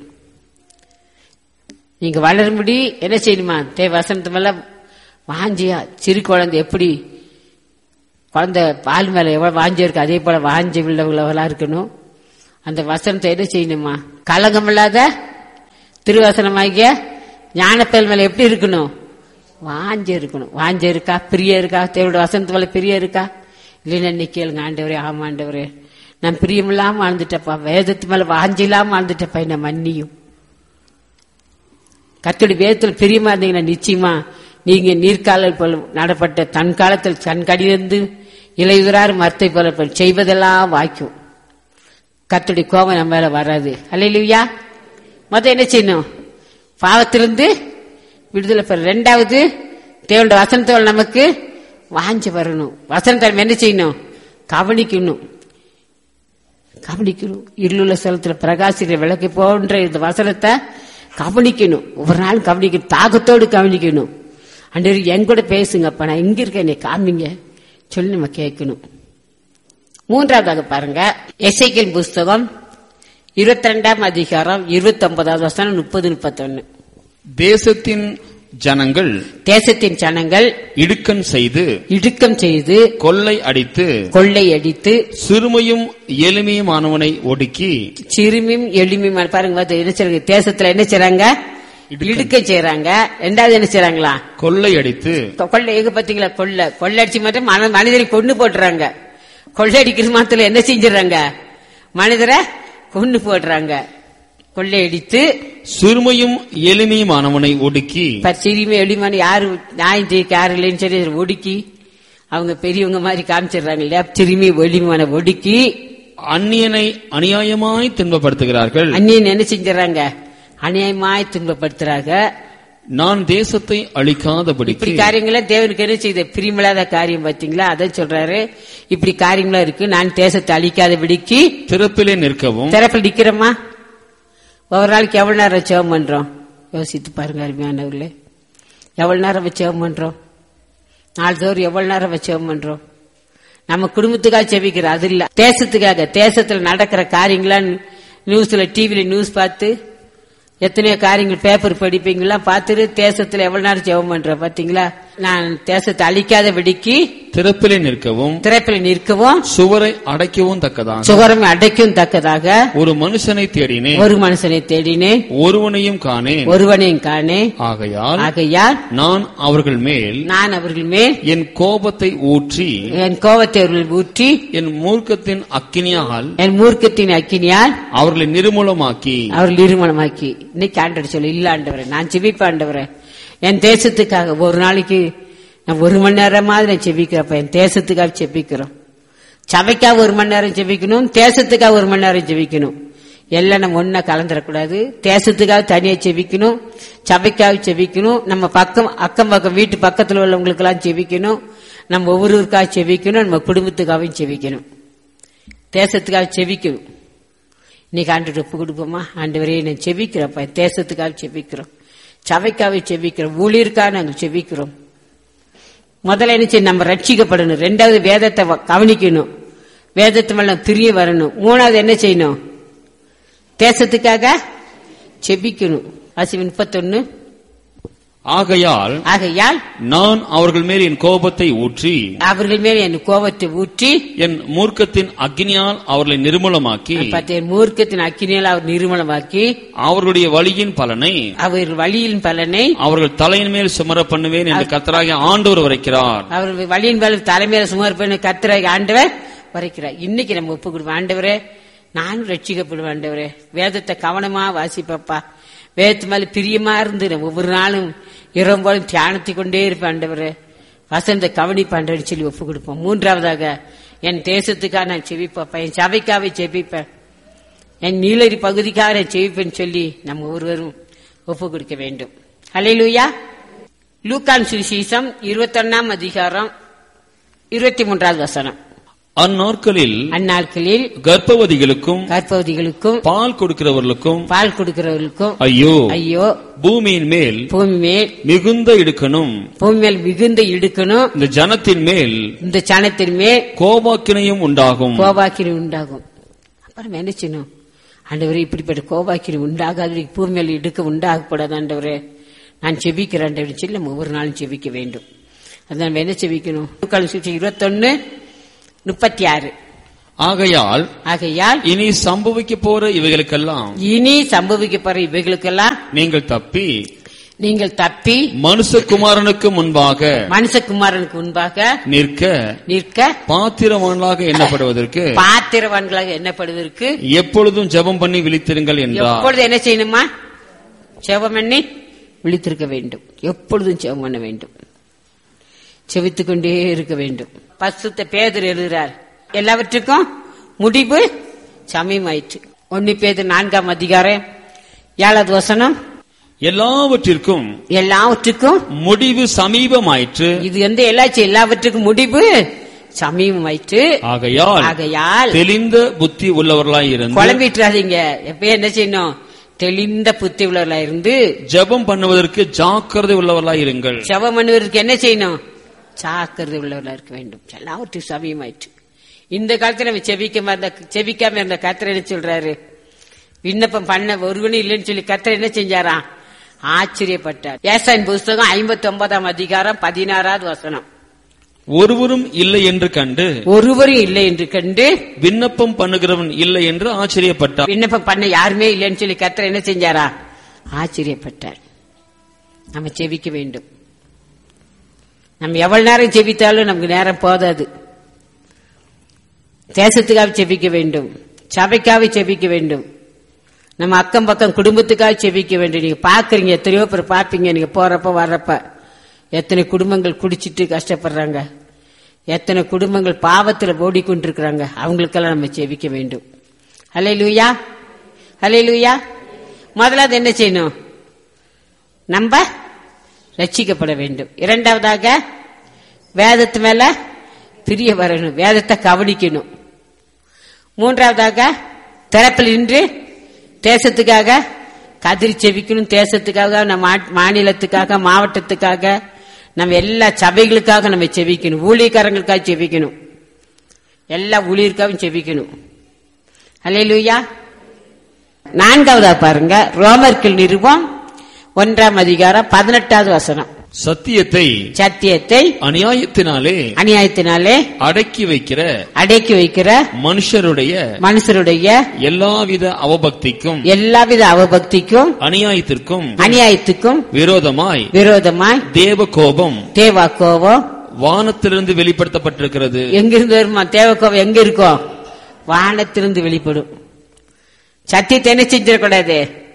நீங்க வளரும்படி என்ன செய்யணுமா? தேவ வசனத்து மேல வாஞ்சியா. சிறு குழந்தை எப்படி குழந்தை பால் மேல எவ்வளவு வாஞ்சி இருக்கு அதே போல வாஞ்சி உள்ளவங்களா இருக்கணும். அந்த வசனத்தை என்ன செய்யணுமா? கலங்கம் இல்லாத திருவசனமாகிய ஞானப்பெயர் மேல எப்படி இருக்கணும்? வாஞ்ச இருக்கணும். வாஞ்ச இருக்கா? பிரிய இருக்கா? தேவனுடைய வசனத்து மேல பிரிய இருக்கா? இல்லைன்னா இன்னைக்கு கேளுங்க. ஆண்டவரே, ஆமா ஆண்டவரே, நான் பிரியமில்லாம வாழ்ந்துட்டப்பா, வேதத்து மேல வாஞ்சி இல்லாம வாழ்ந்துட்டப்பா, என்ன மன்னியும். கர்த்தருடைய வேதத்துல பிரியமா இருந்தீங்கன்னா நிச்சயமா நீங்க நீர்கால போல நடப்பட்ட தன் காலத்தில் தன் கடிதந்து இலையுறார் மரத்தை போல செய்வதெல்லாம் வாய்க்கும். கர்த்தருடைய கோபம் நம்ம மேல வராது. அல்லேலூயா. மொத்தம் என்ன செய்யணும்? பாவத்திலிருந்து விடுதலை பெற. ரெண்டாவது தேவனுடைய வசனத்தோட நமக்கு வாஞ்சி வரணும். வசனத்தை என்ன செய்யணும்? கவனிக்கணும். கவனிக்கணும். இருளுள்ள ஸ்தலத்துல பிரகாசிக்கிற விளக்கு போன்ற இந்த வசனத்தை கவனிக்கணும். ஒவ்வொரு நாளும் கவனிக்கணும். தாகத்தோடு கவனிக்கணும். அன்று என் கூட பேசுங்கப்பா, நான் எங்க இருக்கேன், என்னை காமிங்க சொல்லி நம்ம கேட்கணும். மூன்றாவதாக பாருங்க, எசேக்கியேல் புஸ்தகம் இருபத்தி ரெண்டாம் அதிகாரம் இருபத்தி ஒன்பதாவது வசனம் முப்பது முப்பத்தி ஒன்னு. தேசத்தின் ஜனங்கள் தேசத்தின் ஜனங்கள் இடுக்கன் செய்து இடுக்கம் செய்து கொள்ளை அடித்து கொள்ளை அடித்து சிறுமையும் எளிமையுமானவனை ஒடுக்கி சிறுமியும் எளிமையுமான பாருங்க என்ன செய்றாங்க? தேசத்துல என்ன செய்றாங்க? இடுக்கம் செய்யறாங்க. ரெண்டாவது என்ன செய்றாங்களா? கொள்ளை அடித்து. கொள்ளை எங்க பாத்தீங்களா? கொள்ளை கொள்ளை அடிச்சு மட்டும் மனிதரை கொண்டு போட்டுறாங்க. கொள்ளை அடிக்கிறது மாத்திரம் என்ன செஞ்சிடறாங்க? மனிதரை கொண்டு போடுறாங்க. கொள்ளையடித்து சிறுமையும் எளிமையுமானவனை ஒடுக்கி. சிறுமை எளிமையான யாரு நியாயம் செய்ய யாரு இல்லைன்னு சொல்லி ஒடுக்கி அவங்க பெரியவங்க மாதிரி காமிச்சிடுறாங்க இல்லையா? சிறுமி எளிமையான ஒடுக்கி அந்நியனை அநியாயமாய் துன்பப்படுத்துகிறார்கள். அந்நியன் என்ன செஞ்சாங்க? அநியாயமாய் துன்பப்படுத்துறாங்க. நான் தேசத்தை அழிக்காதபடி. இப்படி காரியங்கள தேவனுக்கு என்ன செய்த பிரியமில்லாத காரியம் பாத்தீங்களா? அதை சொல்றாரு. இப்படி காரியங்களா இருக்கு. நான் தேசத்தை அழிக்காதபடிக்கு திறப்பிலே நிற்கவும். திறப்பில் நிக்கிறோமா? ஒரு நாளைக்கு எவ்வளவு நேரம் ஜெபம் பண்றோம்? யோசித்து பாருங்க அருமையானவர்களே. எவ்வளவு நேரம் ஜெபம் பண்றோம்? நாள்தோறும் எவ்வளவு நேரம் ஜெபம் பண்றோம்? நம்ம குடும்பத்துக்காக ஜெபிக்கிறோம், அது இல்ல தேசத்துக்காக. தேசத்துல நடக்கிற காரியங்களா நியூஸ்ல டிவில நியூஸ் பார்த்து எத்தனையோ காரியங்கள் பேப்பர் படிப்பீங்களா பார்த்துட்டு தேசத்துல எவ்வளவு நேரம் ஜெபம் பண்ற பாத்தீங்களா? நான் தேசத்தை அழிக்காத வெடிக்கு திறப்பிலே நிற்கவும் திறப்பில் நிற்கவும் சுவரை அடைக்கவும் தக்கதாக சுவரை அடைக்கவும் தக்கதாக ஒரு மனுஷனை தேடினேன். ஒரு மனுஷனை தேடினேன், ஒருவனையும் காணேன். ஒருவனையும் காணேன். ஆகையால் ஆகையால் நான் அவர்கள் மேல் நான் அவர்கள் மேல் என் கோபத்தை ஊற்றி என் கோபத்தை அவர்கள் ஊற்றி என் மூர்க்கத்தின் அக்கினியால் என் மூர்க்கத்தின் அக்கினியால் அவர்களை நிர்மூலமாக்கி அவர்கள் நிர்மூலமாக்கி. இன்னைக்கு ஆண்டவர் சொல்லு, இல்ல ஆண்டவரே நான் ஜெபிப்பேன் ஆண்டவரே என் தேசத்துக்காக. ஒரு நாளைக்கு நான் ஒரு மணி நேரமாவது நான் ஜெபிக்கிறப்ப என் தேசத்துக்காக ஜெபிக்கிறோம். சபைக்காக ஒரு மணி நேரம் ஜெபிக்கணும், தேசத்துக்காக ஒரு மணி நேரம் ஜெபிக்கணும். எல்லாம் நம்ம ஒன்னா கலந்துடக்கூடாது. தேசத்துக்காக தனியா ஜெபிக்கணும், சபைக்காக ஜெபிக்கணும், நம்ம பக்கம் அக்கம் பக்கம் வீட்டு பக்கத்தில் உள்ளவங்களுக்கு எல்லாம் ஜெபிக்கணும், நம்ம ஒவ்வொருவருக்காக ஜெபிக்கணும், நம்ம குடும்பத்துக்காகவும் ஜெபிக்கணும், தேசத்துக்காக ஜெபிக்கணும். இன்னைக்கு ஆண்டு ஒப்பு கொடுப்போமா? ஆண்டவரே நான் ஜெபிக்கிறப்ப தேசத்துக்காக ஜெபிக்கிறோம், சபைக்காக ஜெபிக்கிறோம், ஊழியருக்காக நாங்கள் ஜெபிக்கிறோம். முதல்ல என்ன செய்யணும்? நம்ம ரட்சிக்கப்படணும். ரெண்டாவது வேதத்தை கவனிக்கணும், வேதத்து மேல பிரிய வரணும். மூணாவது என்ன செய்யணும்? தேசத்துக்காக ஜெபிக்கணும். வாசிப்பு முப்பத்தொன்னு. ஆகையால் ஆகையால் நான் அவர்கள் மேல் என் கோபத்தை ஊற்றி அவர்கள் மேல் என் கோபத்தை ஊற்றி என் மூர்க்கத்தின் அக்னியால் அவர்களை நிர்மூலமாக்கி என் மூர்க்கத்தின் அக்கினியால் அவர் நிர்மூலமாக்கி அவர்களுடைய வழியின் பலனை அவர் வழியின் பலனை அவர்கள் தலையின் மேல் சுமர பண்ணுவேன் என்று கர்த்தராகிய ஆண்டவர் வரைக்கிறார். அவர்கள் வழியின் மேல் தலைமையில சுமர பண்ண கர்த்தராகிய ஆண்டவர் வரைக்கிறார். இன்னைக்கு நம்ம ஒப்பு கொடுப்போம். ஆண்டவரே நானும் ரட்சிக்கப்படுவேன் ஆண்டவரே, வேதத்தை கவனமா வாசிப்பப்பா, வேதத்து மேல பிரியமா இருந்து ஒவ்வொரு நாளும் இரவு போலும் தியானத்தை கொண்டே இருப்பேன் ஆண்டவரே, வசந்த கவனிப்பாண்டவன் சொல்லி ஒப்பு கொடுப்போம். மூன்றாவதாக என் தேசத்துக்காக நான் செவிப்பப்பா, என் சபைக்காக செவிப்பேன், என் நீலரி பகுதிக்காக நான் செவிப்பேன்னு சொல்லி நம்ம ஒவ்வொருவரும் ஒப்பு கொடுக்க வேண்டும். அல்லேலூயா. லூக்கான் சுவிசேஷம் இருபத்தி ஒன்னாம் அதிகாரம் இருபத்தி மூன்றாவது வசனம். அந்நாட்களில் அந்நாட்களில் கர்ப்பவதிகளுக்கும் கர்ப்பவதிகளுக்கும் பால் கொடுக்கிறவர்களுக்கும் பால் கொடுக்கிறவர்களுக்கும் ஐயோ ஐயோ பூமியின் மேல் பூமி மேல் மிகுந்த இடுக்கணும், பூமி மேல் மிகுந்த இடுக்கணும், இந்த ஜனத்தின் மேல் இந்த ஜனத்தின் மேல் கோபாக்கினையும் உண்டாகும் கோபாக்கினை உண்டாகும். அப்புறம் என்ன செய்யணும்? ஆண்டவரே இப்படிப்பட்ட கோபாக்கினை உண்டாகாத பூமி மேல் இடுக்க உண்டாகக்கூடாது ஆண்டவரே, நான் செபிக்கிறேன் ஆண்டவரே சொல்லி நம்ம ஒவ்வொரு நாளும் செபிக்க வேண்டும். அதான் என்ன செபிக்கணும்? இருபத்தி ஒன்னு முப்பத்தி ஆறு. ஆகையால் ஆகையால் இனி சம்பவிக்க போற இவைகளுக்கெல்லாம் இனி சம்பவிக்க போற இவைகளுக்கெல்லாம் நீங்கள் தப்பி நீங்கள் தப்பி மனுஷகுமாரனுக்கு முன்பாக மனுஷகுமாரனுக்கு முன்பாக நிற்க நிற்க பாத்திரவான்களாக எண்ணப்படுவதற்கு பாத்திரவான்களாக எண்ணப்படுவதற்கு எப்பொழுதும் ஜெபம் பண்ணி விழித்திருங்கள் என்றார். எப்பொழுது என்ன செய்யணுமா? ஜெபம் பண்ணி விழித்திருக்க வேண்டும். எப்பொழுதும் ஜெபம் பண்ண வேண்டும், செவித்துக் கொண்டே இருக்க வேண்டும். பரிசுத்த பேதுரு எழுதுறார், எல்லாவற்றுக்கும் முடிவு சமயமாயிற்று. ஒன்னு பேதுரு நான்காம் அதிகாரம் ஏழாவது வசனம். எல்லாவற்றிற்கும் எல்லாவற்றுக்கும் முடிவு சமீபமாயிற்று. இது வந்து எல்லாச்சும் எல்லாவற்றுக்கும் முடிவு சமீபமாயிற்று. ஆகையால் ஆகையால் தெளிந்த புத்தி உள்ளவர்களாய் இருந்து குழம்பிட்டுறாதீங்க. எப்ப என்ன செய்யணும்? தெளிந்த புத்தி உள்ளவர்களாய் இருந்து ஜெபம் பண்ணுவதற்கு ஜாக்கிரதை உள்ளவர்களாய் இருங்கள். ஜெபம் பண்ணுவதற்கு என்ன செய்யணும்? ஜாக்கிரதை உள்ளவர்களா இருக்க வேண்டும். எல்லாவற்றும் சமயமாயிற்று. இந்த காலத்துல நம்ம செபிக்காம இருந்த செபிக்காம இருந்த கர்த்தர் என்ன சொல்றாரு? விண்ணப்பம் பண்ண ஒருவனும் இல்லைன்னு சொல்லி கர்த்தர் என்ன செஞ்சாரா? ஆச்சரியப்பட்டார். ஏசாயின் புஸ்தகம் ஐம்பத்தி ஒன்பதாம் அதிகாரம் பதினாறாவது வசனம். ஒருவரும் இல்லை என்று கண்டு ஒருவரும் இல்லை என்று கண்டு விண்ணப்பம் பண்ணுகிறவன் இல்லை என்று ஆச்சரியப்பட்டார். விண்ணப்பம் பண்ண யாருமே இல்லைன்னு சொல்லி கர்த்தர் என்ன செஞ்சாரா? ஆச்சரியப்பட்டார். நம்ம செபிக்க வேண்டும். நம்ம எவ்வளவு நேரம் செபித்தாலும் நமக்கு நேரம் போதாது. தேசத்துக்காக செபிக்க வேண்டும், சபைக்காக செபிக்க வேண்டும், நம்ம அக்கம் பக்கம் குடும்பத்துக்காக செபிக்க வேண்டும். நீங்க பாக்குறீங்க, எத்தனையோ பேர் பாப்பீங்க, நீங்க போறப்ப வர்றப்ப எத்தனை குடும்பங்கள் குடிச்சிட்டு கஷ்டப்படுறாங்க, எத்தனை குடும்பங்கள் பாவத்துல ஓடிக்கொண்டிருக்கிறாங்க, அவங்களுக்கெல்லாம் நம்ம செபிக்க வேண்டும். அல்லேலூயா, அல்லேலூயா. முதலாவது என்ன செய்யணும்? நம்ம ரட்சிக்கப்பட வேண்டும். இரண்டாவதாக வேதத்து மேல பிரிய வரணும், வேதத்தை கவனிக்கணும். மூன்றாவதாக திறப்பில் நின்று தேசத்துக்காக கதிரி செவிக்கணும். தேசத்துக்காக, நம்ம மாநிலத்துக்காக, மாவட்டத்துக்காக, நம்ம எல்லா சபைகளுக்காக நம்ம செவிக்கணும். ஊழியக்காரங்களுக்காக செவிக்கணும், எல்லா ஊழியருக்காகவும் செவிக்கணும். அல்லேலூயா. நான்காவதா பாருங்க, ரோமர்கள் நிருபம் ஒன்றாம் அதிகாரம் பதினெட்டாவது வசனம். சத்தியத்தை சத்தியத்தை அநியாயத்தினாலே அநியாயத்தினாலே அடக்கி வைக்கிற அடக்கி வைக்கிற மனுஷருடைய மனுஷருடைய எல்லாவித அவபக்திக்கும் எல்லாவித அவபக்திக்கும் அநியாயத்திற்கும் அநியாயத்துக்கும் விரோதமாய் விரோதமாய் தேவ கோபம் தேவ கோபம் வானத்திலிருந்து வெளிப்படுத்தப்பட்டிருக்கிறது. எங்கிருந்து வருமா தேவ கோபம்? எங்க இருக்கும்? வானத்திலிருந்து வெளிப்படும். சத்தியத்தை என்ன செஞ்சிடக்கூடாது?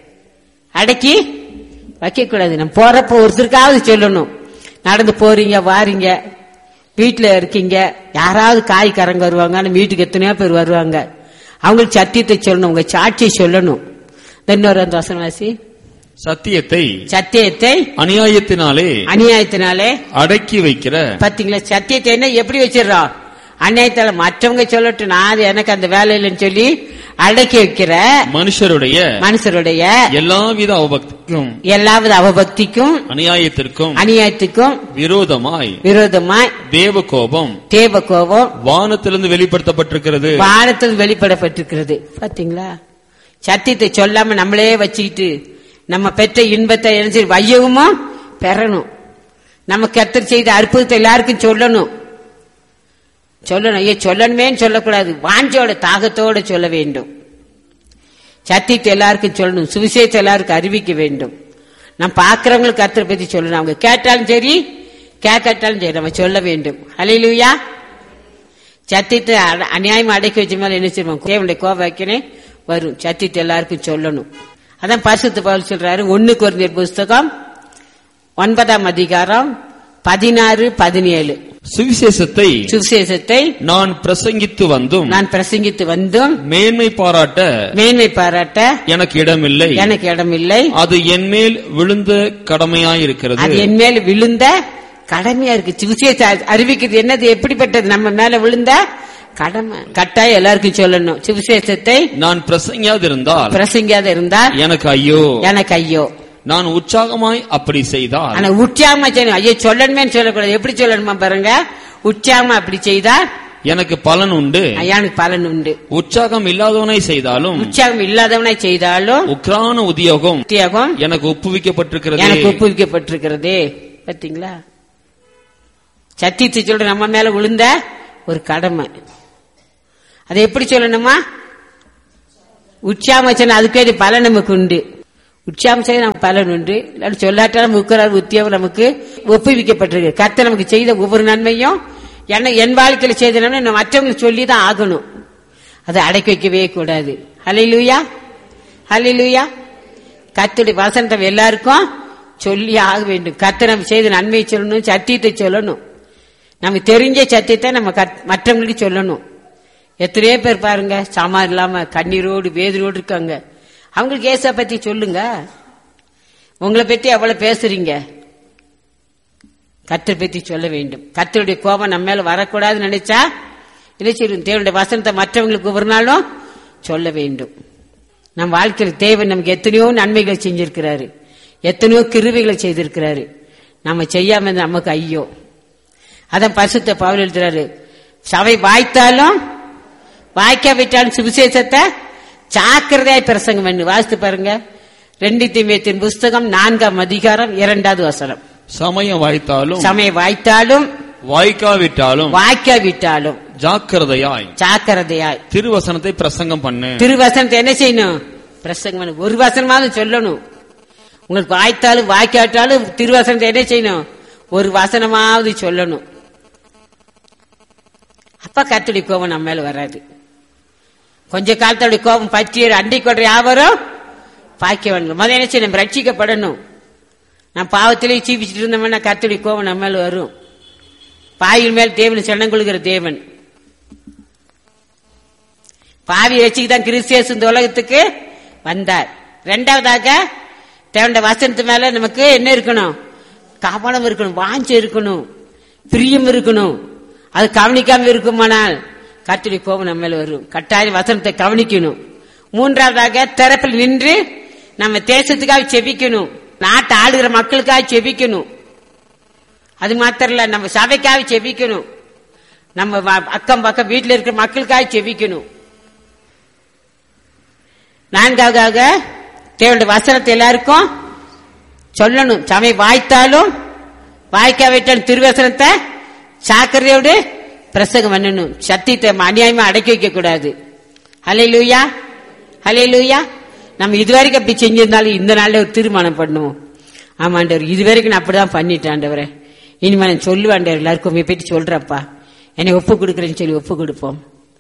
அடக்கி வைக்க கூடாது. நம்ம போறப்ப ஒருத்தருக்காவது சொல்லணும். நடந்து போறீங்க, வாரீங்க, வீட்டுல இருக்கீங்க, யாராவது காய்கறங்க வருவாங்க, வீட்டுக்கு எத்தனையோ பேர் வருவாங்க, அவங்களுக்கு சத்தியத்தை சொல்லணும், உங்க சாட்சியை சொல்லணும். இன்னொரு அந்த வசனவாசி, சத்தியத்தை சத்தியத்தை அநியாயத்தினாலே அநியாயத்தினாலே அடக்கி வைக்கிற. பாத்தீங்களா, சத்தியத்தை என்ன எப்படி வச்சிடறோம்? அநியாயத்தால மற்றவங்க சொல்லட்டும், நான் எனக்கு அந்த வேலை இல்லைன்னு சொல்லி அடக்கி வைக்கிற மனுஷருடைய மனுஷருடைய எல்லாவித அவபக்திக்கும் எல்லாவித அவபக்திக்கும் அநியாயத்திற்கும் அநியாயத்துக்கும் விரோதமாய் விரோதமாய் தேவ கோபம் தேவ கோபம் வானத்திலிருந்து வெளிப்படுத்தப்பட்டிருக்கிறது. வானத்திலிருந்து வெளிப்படப்பட்டிருக்கிறது. பாத்தீங்களா, சத்தியத்தை சொல்லாம நம்மளே வச்சுக்கிட்டு நம்ம பெற்ற இன்பத்தை என்ன வையவுமா பெறணும். நம்ம கர்த்தர் செய்த அற்புதத்தை எல்லாருக்கும் சொல்லணும் சொல்லணும் ஐயா சொல்லணுமே சொல்லக்கூடாது, வாஞ்சோட தாகத்தோட சொல்ல வேண்டும். சத்தியத்தை எல்லாருக்கும் சொல்லணும், சுவிசேஷத்தை எல்லாருக்கும் அறிவிக்க வேண்டும். நம்ம பாக்குறவங்களுக்கு கர்த்தரை பத்தி சொல்லணும். அவங்க கேட்டாலும் சரி கேட்காட்டாலும் சரி நம்ம சொல்ல வேண்டும். அல்லேலூயா. சத்தியத்தை அநியாயமா அடக்கி வச்ச மேல என்ன செய்வோம்? தேவனுடைய கோபம் வரும். சத்தியத்தை எல்லாருக்கும் சொல்லணும். அதான் பரிசுத்த பவுல் சொல்றாரு, ஒன்னு கொரிந்தியர் புஸ்தகம் ஒன்பதாம் அதிகாரம் பதினாறு பதினேழு. சுவிசேஷத்தை சுவிசேஷத்தை நான் பிரசங்கித்து வந்தும் நான் பிரசங்கித்து வந்தும் மேன்மை பாராட்ட மேன்மை பாராட்ட எனக்கு இடமில்லை எனக்கு இடமில்லை அது என் மேல் விழுந்த கடமையாயிருக்கிறது. அது என் மேல் விழுந்த கடமையா இருக்கு. சுவிசேஷம் அறிவிக்கிறது என்னது? எப்படிப்பட்டது? நம்ம மேல விழுந்த கடமை. கட்டாயம் எல்லாருக்கும் சொல்லணும். சுவிசேஷத்தை நான் பிரசங்கியாதிருந்தால் பிரசங்கியாத இருந்தால் எனக்கு ஐயோ எனக்கு ஐயோ. நான் உற்சாகமாய் அப்படி செய்தால், ஆனா உற்சாகமா செய்யணும். ஐயோ சொல்லணுமே சொல்லக்கூடாது. எப்படி சொல்லணுமா பாருங்க, உற்சாகமா அப்படி செய்தா எனக்கு பலன் உண்டு, எனக்கு பலன் உண்டு. உற்சாகம் இல்லாதவனை செய்தாலும் உற்சாகம் இல்லாதவனை செய்தாலும் உக்ரான உத்தியோகம் உத்தியோகம் எனக்கு ஒப்புவிக்கப்பட்டிருக்கிறது எனக்கு ஒப்புவிக்கப்பட்டிருக்கிறதே. பாத்தீங்களா, சத்தியத்தை சொல்ற நம்ம மேல விழுந்த ஒரு கடமை. அதை எப்படி சொல்லணுமா? உற்சாகம் வச்சா அதுக்கே பலன் நமக்கு உண்டு. உற்சாகம் செய்ய நமக்கு பலன் உண்டு. இல்லாட்டி சொல்லாட்டாலும் முக்கிறார் உத்தியோகம் நமக்கு ஒப்புவிக்கப்பட்டிருக்கு. கர்த்தர் நமக்கு செய்த ஒவ்வொரு நன்மையும் என்ன என் வாழ்க்கையில செய்த நன்மை நம்ம மற்றவங்களுக்கு சொல்லிதான் ஆகணும். அதை அடக்கி வைக்கவே கூடாது. ஹல்லேலூயா, ஹல்லேலூயா. கர்த்தருடைய வசனத்தை எல்லாருக்கும் சொல்லி ஆக வேண்டும். கர்த்தர் நம்ம செய்த நன்மையை சொல்லணும், சத்தியத்தை சொல்லணும். நமக்கு தெரிஞ்ச சத்தியத்தை நம்ம மற்றவங்களுக்கு சொல்லணும். எத்தனையோ பேர் பாருங்க சாமான் இல்லாம கண்ணீரோடு வேதனோடு இருக்காங்க. அவங்களுக்கு ஏசா பத்தி சொல்லுங்க. உங்களை பத்தி அவ்வளவு பேசுறீங்க, கர்த்தரை பத்தி சொல்ல வேண்டும். கர்த்தருடைய கோபம் நம்ம மேல வரக்கூடாதுன்னு நினைச்சா இல்லை செய்யும். தேவனுடைய வசனத்தை மற்றவங்களுக்கு ஒவ்வொரு நாளும் சொல்ல வேண்டும். நம் வாழ்க்கையில் தேவன் நமக்கு எத்தனையோ நன்மைகளை செஞ்சிருக்கிறாரு, எத்தனையோ கிருபைகளை செய்திருக்கிறாரு. நம்ம செய்யாம நமக்கு ஐயோ. அதான் பரிசுத்த பவுல் எழுதுறாரு, சபை வாய்த்தாலும் வாய்க்காவிட்டாலும் சுவிசேஷத்தை ஜாக்கிரதையாய் பிரசங்கம் பண்ணு. வாசித்து பாருங்க, ரெண்டு தீமோத்தேயுவின் புஸ்தகம் நான்காம் அதிகாரம் இரண்டாவது வசனம். சமயம் வாய்த்தாலும் சமயம் வாய்த்தாலும் வாய்க்காவிட்டாலும் வாய்க்காவிட்டாலும் ஜாக்கிரதையாய் ஜாக்கிரதையாய் திருவசனத்தை பிரசங்கம் பண்ணு. திருவசனத்தை என்ன செய்யணும்? பிரசங்கம் பண்ணு. ஒரு வசனமாவது சொல்லணும். உங்களுக்கு வாய்த்தாலும் வாய்க்காவிட்டாலும் திருவசனத்தை என்ன செய்யணும்? ஒரு வசனமாவது சொல்லணும். அப்ப கர்த்தருடைய கோபம் நம்ம மேல வராது. கொஞ்ச காலத்தோட கோபம் பற்றி அண்டை கொள்ற யாவரும் பாய்க்க வேண்டும். முதல்ல என்ன செய்யணும்? ரட்சிக்கப்படணும். நான் பாவத்திலேயே சீபிச்சுட்டு இருந்தோம்னா கர்த்தருடைய கோபம் நம்ம மேல வரும். பாவியின் மேல் தேவன் சரணம் கொள்கிற தேவன். பாவி ரட்சிக்கு தான் கிறிஸ்து இந்த உலகத்துக்கு வந்தார். இரண்டாவதாக தேவனுடைய வசனத்து மேல நமக்கு என்ன இருக்கணும்? கவனம் இருக்கணும், வாஞ்சை இருக்கணும், பிரியம் இருக்கணும். அது கவனிக்காம இருக்குமானால் கர்த்தருடைய கோபம் நம்ம மேல வரும். கட்டாயம் வசனத்தை கவனிக்கணும். மூன்றாவதாக திறப்பில் நின்று நம்ம தேசத்துக்காக செபிக்கணும், நாட்டை ஆளுகிற மக்களுக்காக செபிக்கணும். அது மாத்திரம் இல்ல, நம்ம சபைக்காக செபிக்கணும், நம்ம அக்கம் பக்கம் வீட்டில் இருக்கிற மக்களுக்காக செபிக்கணும். நான்காவதாக தேவனுடைய வசனத்தை எல்லாருக்கும் சொல்லணும். சமயம் வாய்த்தாலும் வாய்க்காவிட்டாலும் திருவசனத்தை சாக்கரையோடு பிரசங்கம் பண்ணணும். சத்தியத்தை அநியாயமா அடக்கி வைக்க கூடாது. ஹல்லேலூயா, ஹல்லேலூயா. நம்ம இதுவரைக்கும் அப்படி செஞ்சிருந்தாலும் இந்த நாள்ல ஒரு தீர்மானம் பண்ணுவோம். ஆமாண்டவர், இதுவரைக்கும் நான் அப்படிதான் பண்ணிட்டாண்டவரே, இனிமே நான் சொல்லுவாண்டவர், எல்லாருக்கும் போயிட்டு சொல்றப்பா, என்னை ஒப்பு கொடுக்குறேன்னு சொல்லி ஒப்பு கொடுப்போம்.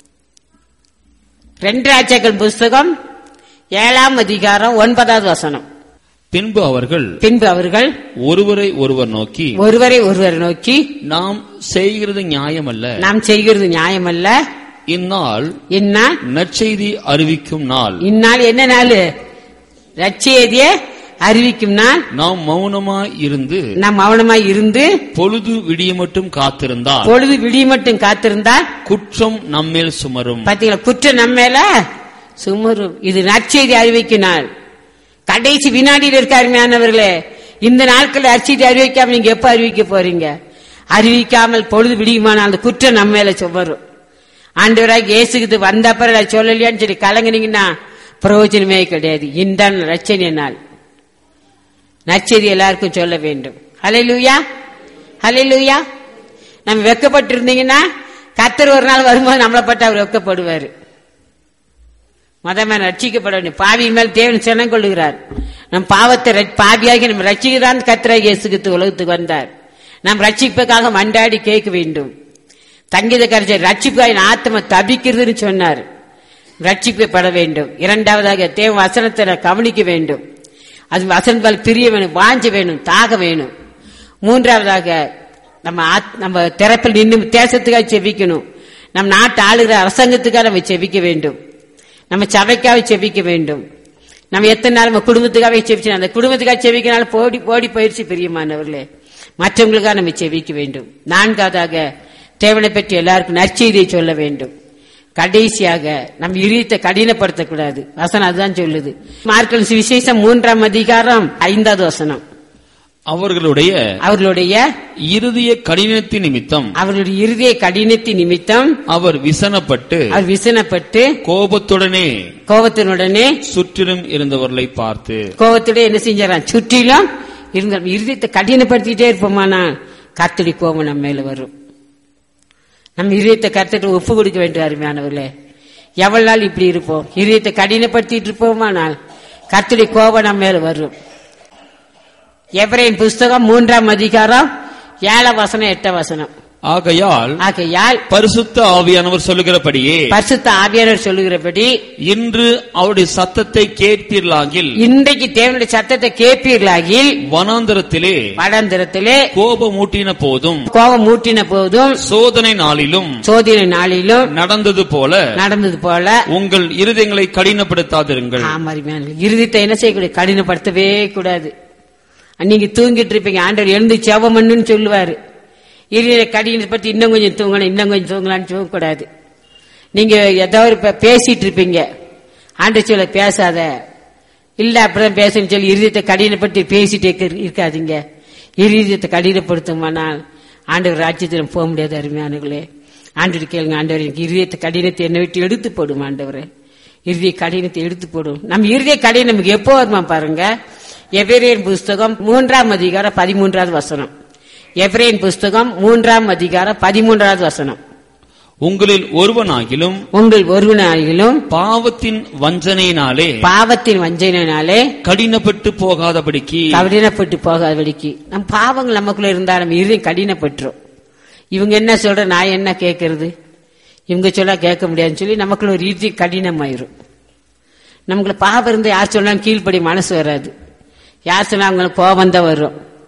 ரெண்டு ராஜாக்கள் புஸ்தகம் ஏழாம் அதிகாரம் ஒன்பதாவது வசனம். பின்பு அவர்கள் பின்பு அவர்கள் ஒருவரை ஒருவர் நோக்கி ஒருவரை ஒருவர் நோக்கி நாம் செய்கிறது நியாயமல்ல, நாம் செய்கிறது நியாயமல்ல, இந்நாள் இந்நாள் நற்செய்தி அறிவிக்கும் நாள், இந்நாள் என்ன நாள்? நற்செய்தியை அறிவிக்கும் நாள். நாம் மௌனமாய் இருந்து நாம் மௌனமாய் இருந்து பொழுது விடிய மட்டும் காத்திருந்தால் பொழுது விடிய மட்டும் காத்திருந்தால் குற்றம் நம்மேல் சுமரும். பாத்தீங்களா, குற்றம் நம்மேல சுமரும். இது நற்செய்தி அறிவிக்கும் நாள். கடைசி வினாடியில் இருக்க அருமையானவர்களே, இந்த நாட்கள் நற்செய்தி அறிவிக்காம நீங்க எப்ப அறிவிக்க போறீங்க? அறிவிக்காமல் பொழுது விடியுமானால் அந்த குற்றம் நம்ம மேல சுமரும். ஆண்டவராக இயேசுக்கு வந்த அப்புறம் சொல்லலையான்னு சொல்லி கலங்குனீங்கன்னா பிரயோஜனமே கிடையாது. இந்த ரட்சணை நாள் நற்செய்தி எல்லாருக்கும் சொல்ல வேண்டும். ஹல்லேலூயா, ஹல்லேலூயா. நம்ம வெக்கப்பட்டு இருந்தீங்கன்னா கர்த்தர் ஒரு நாள் வரும்போது நம்மளை பட்டு அவர் வெக்கப்படுவாரு. மதமே ரட்சிக்கப்பட வேண்டும். பாவியின் மேல் தேவன் சரணம் கொள்ளுகிறார். நம் பாவத்தை பாவியாகி நம்ம ரட்சிக்கிறான் கர்த்தராகிய இயேசு உலகத்துக்கு வந்தார். நாம் ரட்சிப்புக்காக மண்டாடி கேட்க வேண்டும். தங்கித கரைச்சல் ரட்சிப்பாய் ஆத்ம தபிக்கிறதுன்னு சொன்னார். ரட்சிக்கப்பட வேண்டும். இரண்டாவதாக தேவ வசனத்தை கவனிக்க வேண்டும். அது வசனத்தால் பிரிய வேணும், வாஞ்ச வேணும், தாக வேணும். மூன்றாவதாக நம்ம நம்ம திறப்பில் நின்று தேசத்துக்காக செபிக்கணும். நம் நாட்டு ஆளுகிற அரசாங்கத்துக்காக நம்ம செபிக்க வேண்டும். நம்ம சபைக்காக செபிக்க வேண்டும். நம்ம எத்தனை நாள் நம்ம குடும்பத்துக்காக செபிச்சு அந்த குடும்பத்துக்காக செபிக்கனால போடி போடி பயிற்சி பிரியமானவர்களே, மற்றவங்களுக்காக நம்ம செபிக்க வேண்டும். நான்காவதாக தேவனை பற்றி எல்லாருக்கும் நற்செய்தியை சொல்ல வேண்டும். கடைசியாக நம்ம இருதயத்தை கடினப்படுத்தக்கூடாது. வசனம் அதுதான் சொல்லுது. மார்க்கல் சுவிசேஷம் மூன்றாம் அதிகாரம் ஐந்தாவது வசனம். அவர்களுடைய அவர்களுடைய இருதய கடினத்தின் நிமித்தம் அவர்களுடைய இருதய கடினத்தின் நிமித்தம் அவர் விசனப்பட்டு அவர் விசனப்பட்டு கோபத்துடனே கோபத்தினுடனே சுற்றிலும் இருந்தவர்களை பார்த்து கோபத்துடன் என்ன செஞ்சாராம்? சுற்றிலும் இருந்த இருதயத்தை கடினப்படுத்திட்டே இருப்போமானா கர்த்தருடைய கோபம் நம்ம மேல வரும். நம்ம இதயத்தை கர்த்தருக்கு ஒப்பு கொடுக்க வேண்டும். அருமையானவர்களே, எவ்வளவு நாள் இப்படி இருப்போம்? இதயத்தை கடினப்படுத்திட்டு இருப்போமானால் கர்த்தருடைய கோபம் நம்ம மேல வரும். எபிரேயர் புஸ்தகம் மூன்றாம் அதிகாரம் ஏழாம் வசனம் எட்டாம் வசனம். ஆகையால் ஆகையால் பரிசுத்த ஆவியானவர் சொல்லுகிறபடியே பரிசுத்த ஆவியானவர் சொல்லுகிறபடி இன்று அவருடைய சத்தத்தை கேட்பீர்களாகில் இன்றைக்கு தேவனுடைய சத்தத்தை கேட்பீர்களாகில் வனாந்தரத்திலே வனாந்தரத்திலே கோபம் ஊட்டின போதும் கோபம் ஊட்டின போதும் சோதனை நாளிலும் சோதனை நாளிலும் நடந்தது போல நடந்தது போல உங்கள் இருதயங்களை கடினப்படுத்தாதிருங்கள். இருதயத்தை என்ன செய்யக்கூடாது? கடினப்படுத்தவே கூடாது. நீங்க தூங்கிட்டு இருப்பீங்க, ஆண்டவர் எழுந்து செவம் பண்ணுன்னு சொல்லுவாரு. இருதய கடினப்படுத்தி இன்னும் கொஞ்சம் தூங்கணும், இன்னும் கொஞ்சம் தூங்கலான்னு தூங்கக்கூடாது. நீங்க ஏதாவது பேசிட்டு இருப்பீங்க, ஆண்டவர் சொல்ல பேசாத, இல்ல அப்படிதான் பேசணும்னு சொல்லி இருதயத்தை கடினப்படுத்தி பேசிட்டே இருக்காதீங்க. இருதயத்தை கடினப்படுத்துமானால் ஆண்டவர் ராஜ்யத்தில் போக முடியாது. அருமையானவர்களே, ஆண்டவர் கேளுங்க, ஆண்டவர் எனக்கு இருதயத்தை கடினத்தை என்னை விட்டு எடுத்து போடும். ஆண்டவரே, இருதய கடினத்தை எடுத்து போடும். நம்ம இருதய கடினம் நமக்கு எப்போ வருமா பாருங்க. எபிரேயர் புஸ்தகம் மூன்றாம் அதிகாரம் பதிமூன்றாவது வசனம். எபிரேயர் புஸ்தகம் மூன்றாம் அதிகாரம் பதிமூன்றாவது வசனம். உங்களில் ஒருவனாகிலும் உங்கள் ஒருவனாகிலும் பாவத்தின் வஞ்சனையினாலே பாவத்தின் வஞ்சனையினாலே கடினப்பட்டு போகாதபடிக்கு கடினப்பட்டு போகாதபடிக்கு நம் பாவங்கள் நமக்குள்ள இருந்தா நம்ம இருதயம் கடினப்பட்டுரும். இவங்க என்ன சொல்ற, நான் என்ன கேட்கறது, இவங்க சொல்ல கேட்க முடியாதுன்னு சொல்லி நமக்குள்ள ஒரு இருதயம் கடினமாயிரும். நமக்குள்ள பாவம் இருந்து யார் சொன்னாலும் கீழ்ப்படி மனசு வராது. யார் சொன்னா அவங்களுக்கு கோபம் தான் வரும்.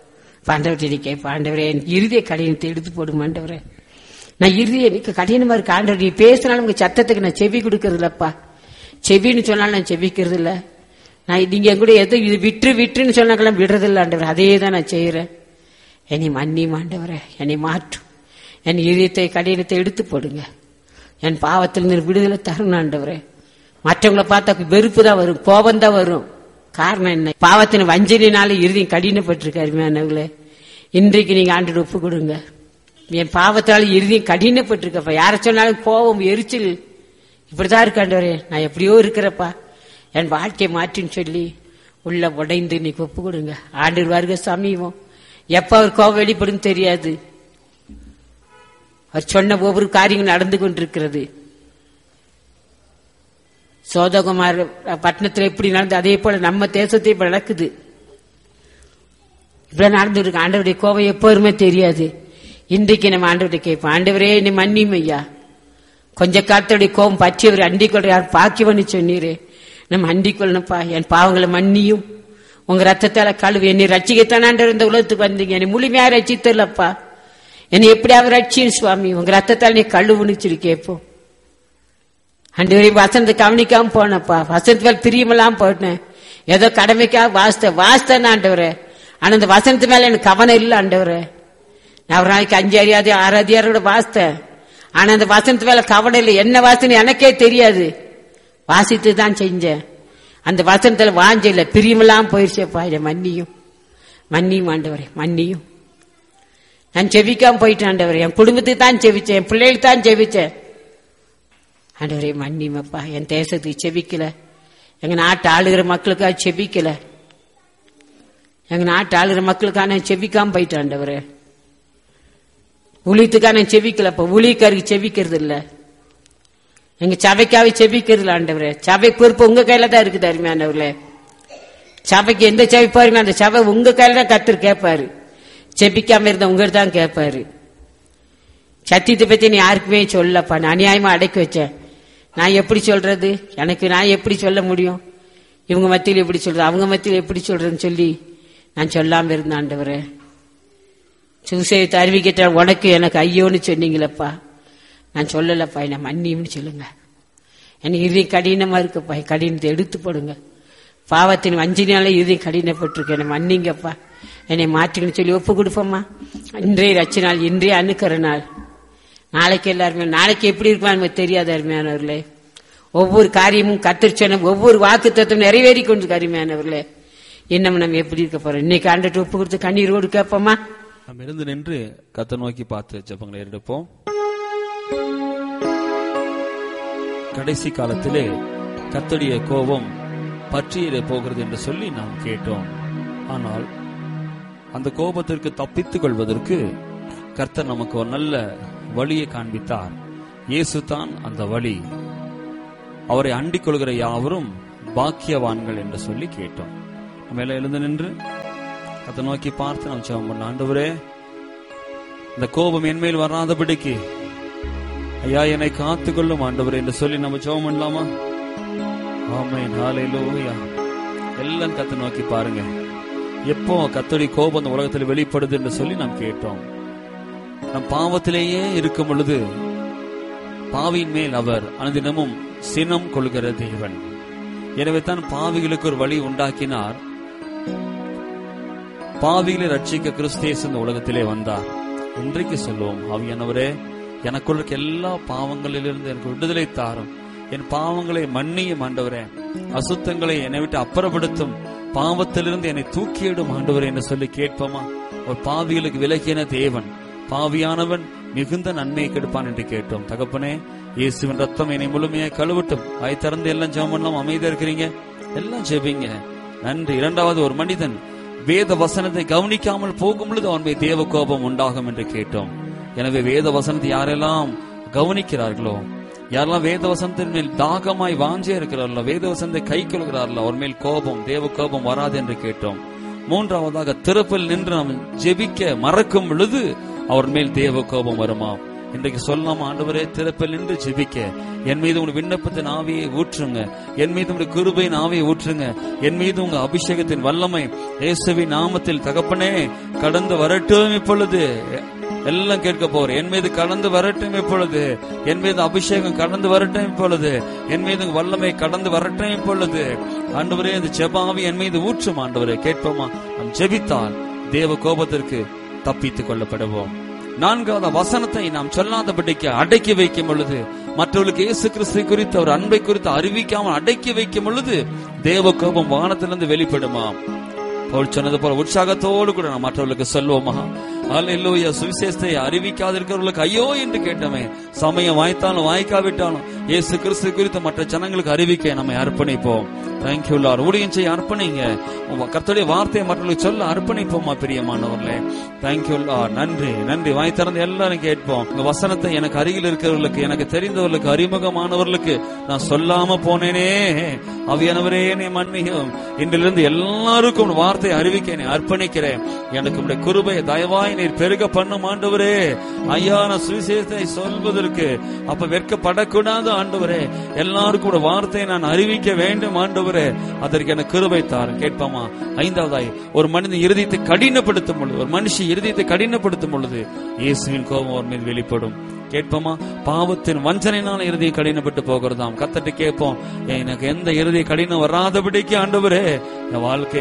ஆண்டவர்கிட்ட கேட்பேன், ஆண்டவரே என் இறுதிய கடினத்தை எடுத்து போடும் ஆண்டவரே. நான் இறுதிய எனக்கு கடினமா இருக்கு ஆண்டவர், நீ பேசினாலும் உங்க சத்தத்துக்கு நான் செவி கொடுக்கறது இல்லப்பா. செவின்னு சொன்னாலும் நான் செவிக்கிறது இல்ல. நான் நீங்க என் கூட எதோ இது விட்டு விட்டுன்னு சொன்னாக்கெல்லாம் விடுறது இல்லை ஆண்டவர். அதே தான் நான் செய்யறேன். என்னை மன்னியும் ஆண்டவரே, என்னை மாற்றும். என் இதயத்தை கடினத்தை எடுத்து போடுங்க. என் பாவத்திலிருந்து விடுதலை தரணும் ஆண்டவரே. மற்றவங்களை பார்த்தா வெறுப்பு தான் வரும், கோபம் தான் வரும். காரணம் என்ன? பாவத்தின் வஞ்சனையினால இறுதியும் கடினப்பட்டிருக்காருமே. இன்றைக்கு நீங்க ஆண்டவர் ஒப்பு கொடுங்க. என் பாவத்தால இறுதியும் கடினப்பட்டிருக்கப்பா. யார சொன்னாலும் கோபம், எரிச்சல் இப்படிதான் இருக்காண்டவரே. நான் எப்படியோ இருக்கிறப்பா, என் வாழ்க்கையை மாற்றின்னு சொல்லி உள்ள உடைந்து இன்னைக்கு ஒப்பு கொடுங்க. ஆண்டவர் வருக சமீபம். எப்ப அவர் கோபம் வெளிப்படும் தெரியாது. அவர் சொன்ன ஒவ்வொரு காரியங்கள் நடந்து கொண்டிருக்கிறது. சோதகுமார் பட்டணத்தில் எப்படி நடந்து அதே போல நம்ம தேசத்தை இப்ப நடக்குது. இப்படி நடந்து இருக்கு. ஆண்டவருடைய கோபம் எப்போதுமே தெரியாது. இன்றைக்கு நம்ம ஆண்டவரை கேட்போம், ஆண்டவரே என்னை மன்னியும் ஐயா. கொஞ்ச காலத்துடைய கோபம் பற்றியவர் அண்டிக்கொள்ள யார் பாக்கியவன்னு சொன்னீரே, நம்ம அண்டிக்கொள்ளப்பா. என் பாவங்களை மன்னியும், உங்க ரத்தத்தால கழுவு. என்னை ரட்சிக்கத்தான் ஆண்டவர் இந்த உலகத்துக்கு வந்தீங்க. என்னை முழுமையா ரட்சித்தரலப்பா. என்னை எப்படியாவது ரட்சியும் சுவாமி, உங்க ரத்தத்தால் நீ கழுவுன்னு சொல்லி கேட்போம். ஆண்டவரே வசனத்தை கவனிக்காம போனப்பா, வசனத்து பிரியமெல்லாம் போட்டேன். ஏதோ கடமைக்காக வாசித்த வாசித்தேன் ஆண்டவரே. ஆனா இந்த வசனத்து மேல எனக்கு கவனம் இல்லை ஆண்டவரே. நான் ஒரு நாளைக்கு அஞ்சு அறியாத ஆறு அதிகாரோட வாசித்தேன். ஆனா அந்த வசனத்து மேல கவனம் இல்லை. என்ன வாசனை எனக்கே தெரியாது. வாசித்து தான் செஞ்சேன். அந்த வசனத்துல வாஞ்ச இல்ல, பிரியமெல்லாம் போயிருச்சேப்பா. இதை மன்னியும் மன்னியும் ஆண்டவரே, மன்னியும். நான் செவிக்காம போயிட்டேன் ஆண்டவரே. என் குடும்பத்துக்கு தான் செவிச்சேன், என் பிள்ளைகளுக்கு தான் செவிச்சேன் ஆண்டவரே. மன்னியுமப்பா. என் தேசத்துக்கு செவிக்கல, எங்க நாட்டு ஆளுகிற மக்களுக்காக செபிக்கல, எங்க நாட்டு ஆளுகிற மக்களுக்காக நான் செபிக்காம போயிட்டேன் ஆண்டவரே. ஊழியத்துக்காக நான் செபிக்கலப்பா. ஊழியக்காருக்கு செபிக்கிறது இல்ல, எங்க சபைக்காக செபிக்கிறது இல்ல ஆண்டவரே. சபை பொறுப்பு உங்க கையில தான் இருக்குது அருமையானவர்களே. சபைக்கு எந்த சபை பாருங்க, அந்த சபை உங்க கையில தான் கர்த்தர் கேட்பாரு. செபிக்காம இருந்த உங்க தான் கேட்பாரு. சத்தியத்தை பத்தி நீ யாருக்குமே சொல்லப்பா. நான் அநியாயமா அடக்கி வச்சேன். நான் எப்படி சொல்றது? எனக்கு நான் எப்படி சொல்ல முடியும்? இவங்க மத்தியில் எப்படி சொல்றது, அவங்க மத்தியில் எப்படி சொல்றதுன்னு சொல்லி நான் சொல்லாம இருந்தேன் ஆண்டவரே. சுசேயத்தை அறிவிக்கிட்ட உனக்கு எனக்கு ஐயோன்னு சொன்னீங்களப்பா. நான் சொல்லலப்பா. என்ன மன்னியும்னு சொல்லுங்க. எனக்கு இறுதி கடினமா இருக்குப்பா. கடினத்தை எடுத்து போடுங்க. பாவத்தின் வஞ்சினால இறுதி கடினப்பட்டிருக்கு. என்னை மன்னிங்கப்பா, என்னை மாற்றிங்கன்னு சொல்லி ஒப்பு கொடுப்போம்மா. இன்றைய ரட்சி நாள், இன்றைய அணுக்கிற நாள். நாளைக்கு எல்லாருமே நாளைக்கு எப்படி இருப்பான்னு நமக்கு தெரியாத அருமையானவர்களே. ஒவ்வொரு காரியமும் கர்த்தர் சொன்ன ஒவ்வொரு வாக்கு தத்துவம் நிறைவேறி கொண்டு அருமையானவர்களே. இன்னும் நம்ம எப்படி இருக்க போறோம்? இன்னைக்கு ஆண்டவர்கிட்ட ஒப்பு கொடுத்து கண்ணீரோடு கேட்போமா? நம்ம இருந்து நின்று கர்த்தரை நோக்கி பார்த்து ஜெபங்களை எடுப்போம். கடைசி காலத்திலே கர்த்தருடைய கோபம் பற்றியிட போகிறது என்று சொல்லி நாம் கேட்டோம். ஆனால் அந்த கோபத்திற்கு தப்பித்துக் கொள்வதற்கு கர்த்தர் நமக்கு ஒரு நல்ல வழியை காண்பித்தார். இயேசு தான் அந்த வழி. அவரை அண்டிக் கொள்கிற யாவரும் பாக்கியவான்கள் என்று சொல்லி கேட்டோம். மேல எழுந்து நின்று அதை நோக்கி பார்த்து நாம் ஜெபம் பண்ண, ஆண்டவரே இந்த கோபம் என்மேல் வராதபடிக்கு ஐயா என்னை காத்துக்கொள்ளும் ஆண்டவரே என்று சொல்லி நம்ம ஜெபம் பண்ணலாமா? ஆமென், ஹல்லேலூயா. எல்லாம் கர்த்தரை நோக்கி பாருங்க. எப்போ கர்த்தருடைய கோபம் இந்த உலகத்தில் வெளிப்படுது என்று சொல்லி நாம் கேட்டோம். நம் பாவத்திலேயே இருக்கும் பொழுது பாவியின் மேல் அவர் அனுதினமும் சினம் கொள்கிற தேவன். எனவே தான் பாவிகளுக்கு ஒரு வழி உண்டாக்கினார். பாவிகளை ரட்சிக்க கிறிஸ்தேசு இந்த உலகத்திலே வந்தார். இன்றைக்கு சொல்லுவோம், ஆவியானவரே எனக்குள்ள எல்லா பாவங்களிலிருந்து எனக்கு விடுதலை தாரும். என் பாவங்களை மன்னியும் ஆண்டவரே. அசுத்தங்களை என்னை விட்டு அப்புறப்படுத்தும். பாவத்திலிருந்து என்னை தூக்கியிடும் ஆண்டவரே என்று சொல்லி கேட்போமா? ஒரு பாவிகளுக்கு விலகின தேவன், பாவியானவன் மிகுந்த நன்மையை கெடுப்பான் என்று கேட்டோம். தகப்பனே, இயேசுவின் ரத்தம் என்னை முழுமையாக கழுவட்டும். வாய் திறந்து எல்லாம் ஜெபம் பண்ணலாம். அமைதியா இருக்கிறீங்க, எல்லாம் ஜெபிங்க. நன்றி. இரண்டாவது, ஒரு மனிதன் வேத வசனத்தை கவனிக்காமல் போகும் பொழுது அவன் மீது தேவ கோபம் உண்டாகும் என்று கேட்டோம். எனவே வேத வசனத்தை யாரெல்லாம் கவனிக்கிறார்களோ, யாரெல்லாம் வேத வசனத்தின் மேல் தாகமாய் வாஞ்சே இருக்கிறார்களோ, வேத வசனத்தை கை கொள்கிறார்களோ, அவர் மேல் கோபம், தேவ கோபம் வராது என்று கேட்டோம். மூன்றாவதாக, திறப்பில் நின்று நாம் ஜெபிக்க மறக்கும் பொழுது அவர் மேல் தேவ கோபம் வருமா? இன்றைக்கு சொல்லாம ஆண்டவரே திறப்பில் நின்று ஜெபிக்க என் மீது உங்க விண்ணப்பத்தின் ஆவியை ஊற்றுங்க, என் மீது உங்க கிருபையின் ஆவியை ஊற்றுங்க, என் மீது உங்க அபிஷேகத்தின் வல்லமை இயேசுவின் நாமத்தில் தகப்பனே கடந்து வரட்டும். இப்பொழுது எல்லாம் கேட்க போறேன். என் மீது கடந்து வரட்டும் இப்பொழுது, என் மீது அபிஷேகம் கடந்து வரட்டும் இப்பொழுது, என் மீது வல்லமை கடந்து வரட்டும் இப்பொழுது. ஆண்டவரே இந்த ஜெபாவி என் மீது ஊற்றும் ஆண்டவரே. கேட்போமா? நாம் ஜெபித்தால் தேவ கோபத்திற்கு தப்பித்துக் கொள்ளப்படுவோம். நான்காவது வசனத்தை நாம் சொல்லாதபடிக்கு அடக்கி வைக்கும் பொழுது, மற்றவர்களுக்கு இயேசு கிறிஸ்து குறித்து அவர் அன்பை குறித்து அறிவிக்காமல் அடக்கி வைக்கும் பொழுது தேவ கோபம் வானத்திலிருந்து வெளிப்படுமா? பவுல் சொன்னது போல உற்சாகத்தோடு கூட நாம் மற்றவர்களுக்கு சொல்வோமா? அல்லேலூயா. சுவிசேஷத்தை அறிவிக்காதிருக்கிறவர்களுக்கு ஐயோ என்று கேட்டமே. சமயம் வாய்த்தாலும் வாய்க்காவிட்டாலும் இயேசு கிறிஸ்து குறித்து மற்ற ஜனங்களுக்கு அறிவிக்க நம்மை அர்ப்பணிப்போம். Thank you Lord. ஊழியம் செய்ய அர்ப்பணிங்க. கர்த்தருடைய வார்த்தையை மற்றவர்களுக்கு சொல்ல அர்ப்பணிப்போமா பிரியமானவர்களே. Thank you Lord. நன்றி நன்றி. வாய் திறந்து எல்லாரும் கேட்போம். உங்க வசனத்தை எனக்கு அருகில் இருக்கிறவர்களுக்கு, எனக்கு தெரிந்தவர்களுக்கு, அறிமுகமானவர்களுக்கு நான் சொல்லாம போனேனே, ஆவியானவரே என்னை மன்னியும். இன்றிலிருந்து எல்லாருக்கும் வார்த்தை அறிவிக்க என்னை அர்ப்பணிக்கிறேன். எனக்கு உடைய கிருபையை தயவாய் நீர் பெருக பண்ணும் ஆண்டவரே. ஐயா, நான் சுவிசேஷத்தை சொல்வதற்கு அப்ப வெட்கப்படக்கூடாது ஆண்டவரே. எல்லாருக்கும் ஒரு வார்த்தையை நான் அறிவிக்க வேண்டும் ஆண்டவரே. அதற்கு எனக்கு கிருபை தாரும். கேட்பாமா? ஐந்தாவதாய், ஒரு மனிதன் இருதயத்தை கடினப்படுத்தும் பொழுது, ஒரு மனுஷி இருதயத்தை கடினப்படுத்தும் பொழுது இயேசுவின் கோபம் அவர் மீது வெளிப்படும். கேட்போமா? பாவத்தின் வஞ்சனையினால இருதயம் கடினப்பட்டு போகிறதாம். கத்தட்டு கேட்போம், எனக்கு எந்த இருதய கடினம் வராதபடிக்கு ஆண்டவரே என் வாழ்க்கை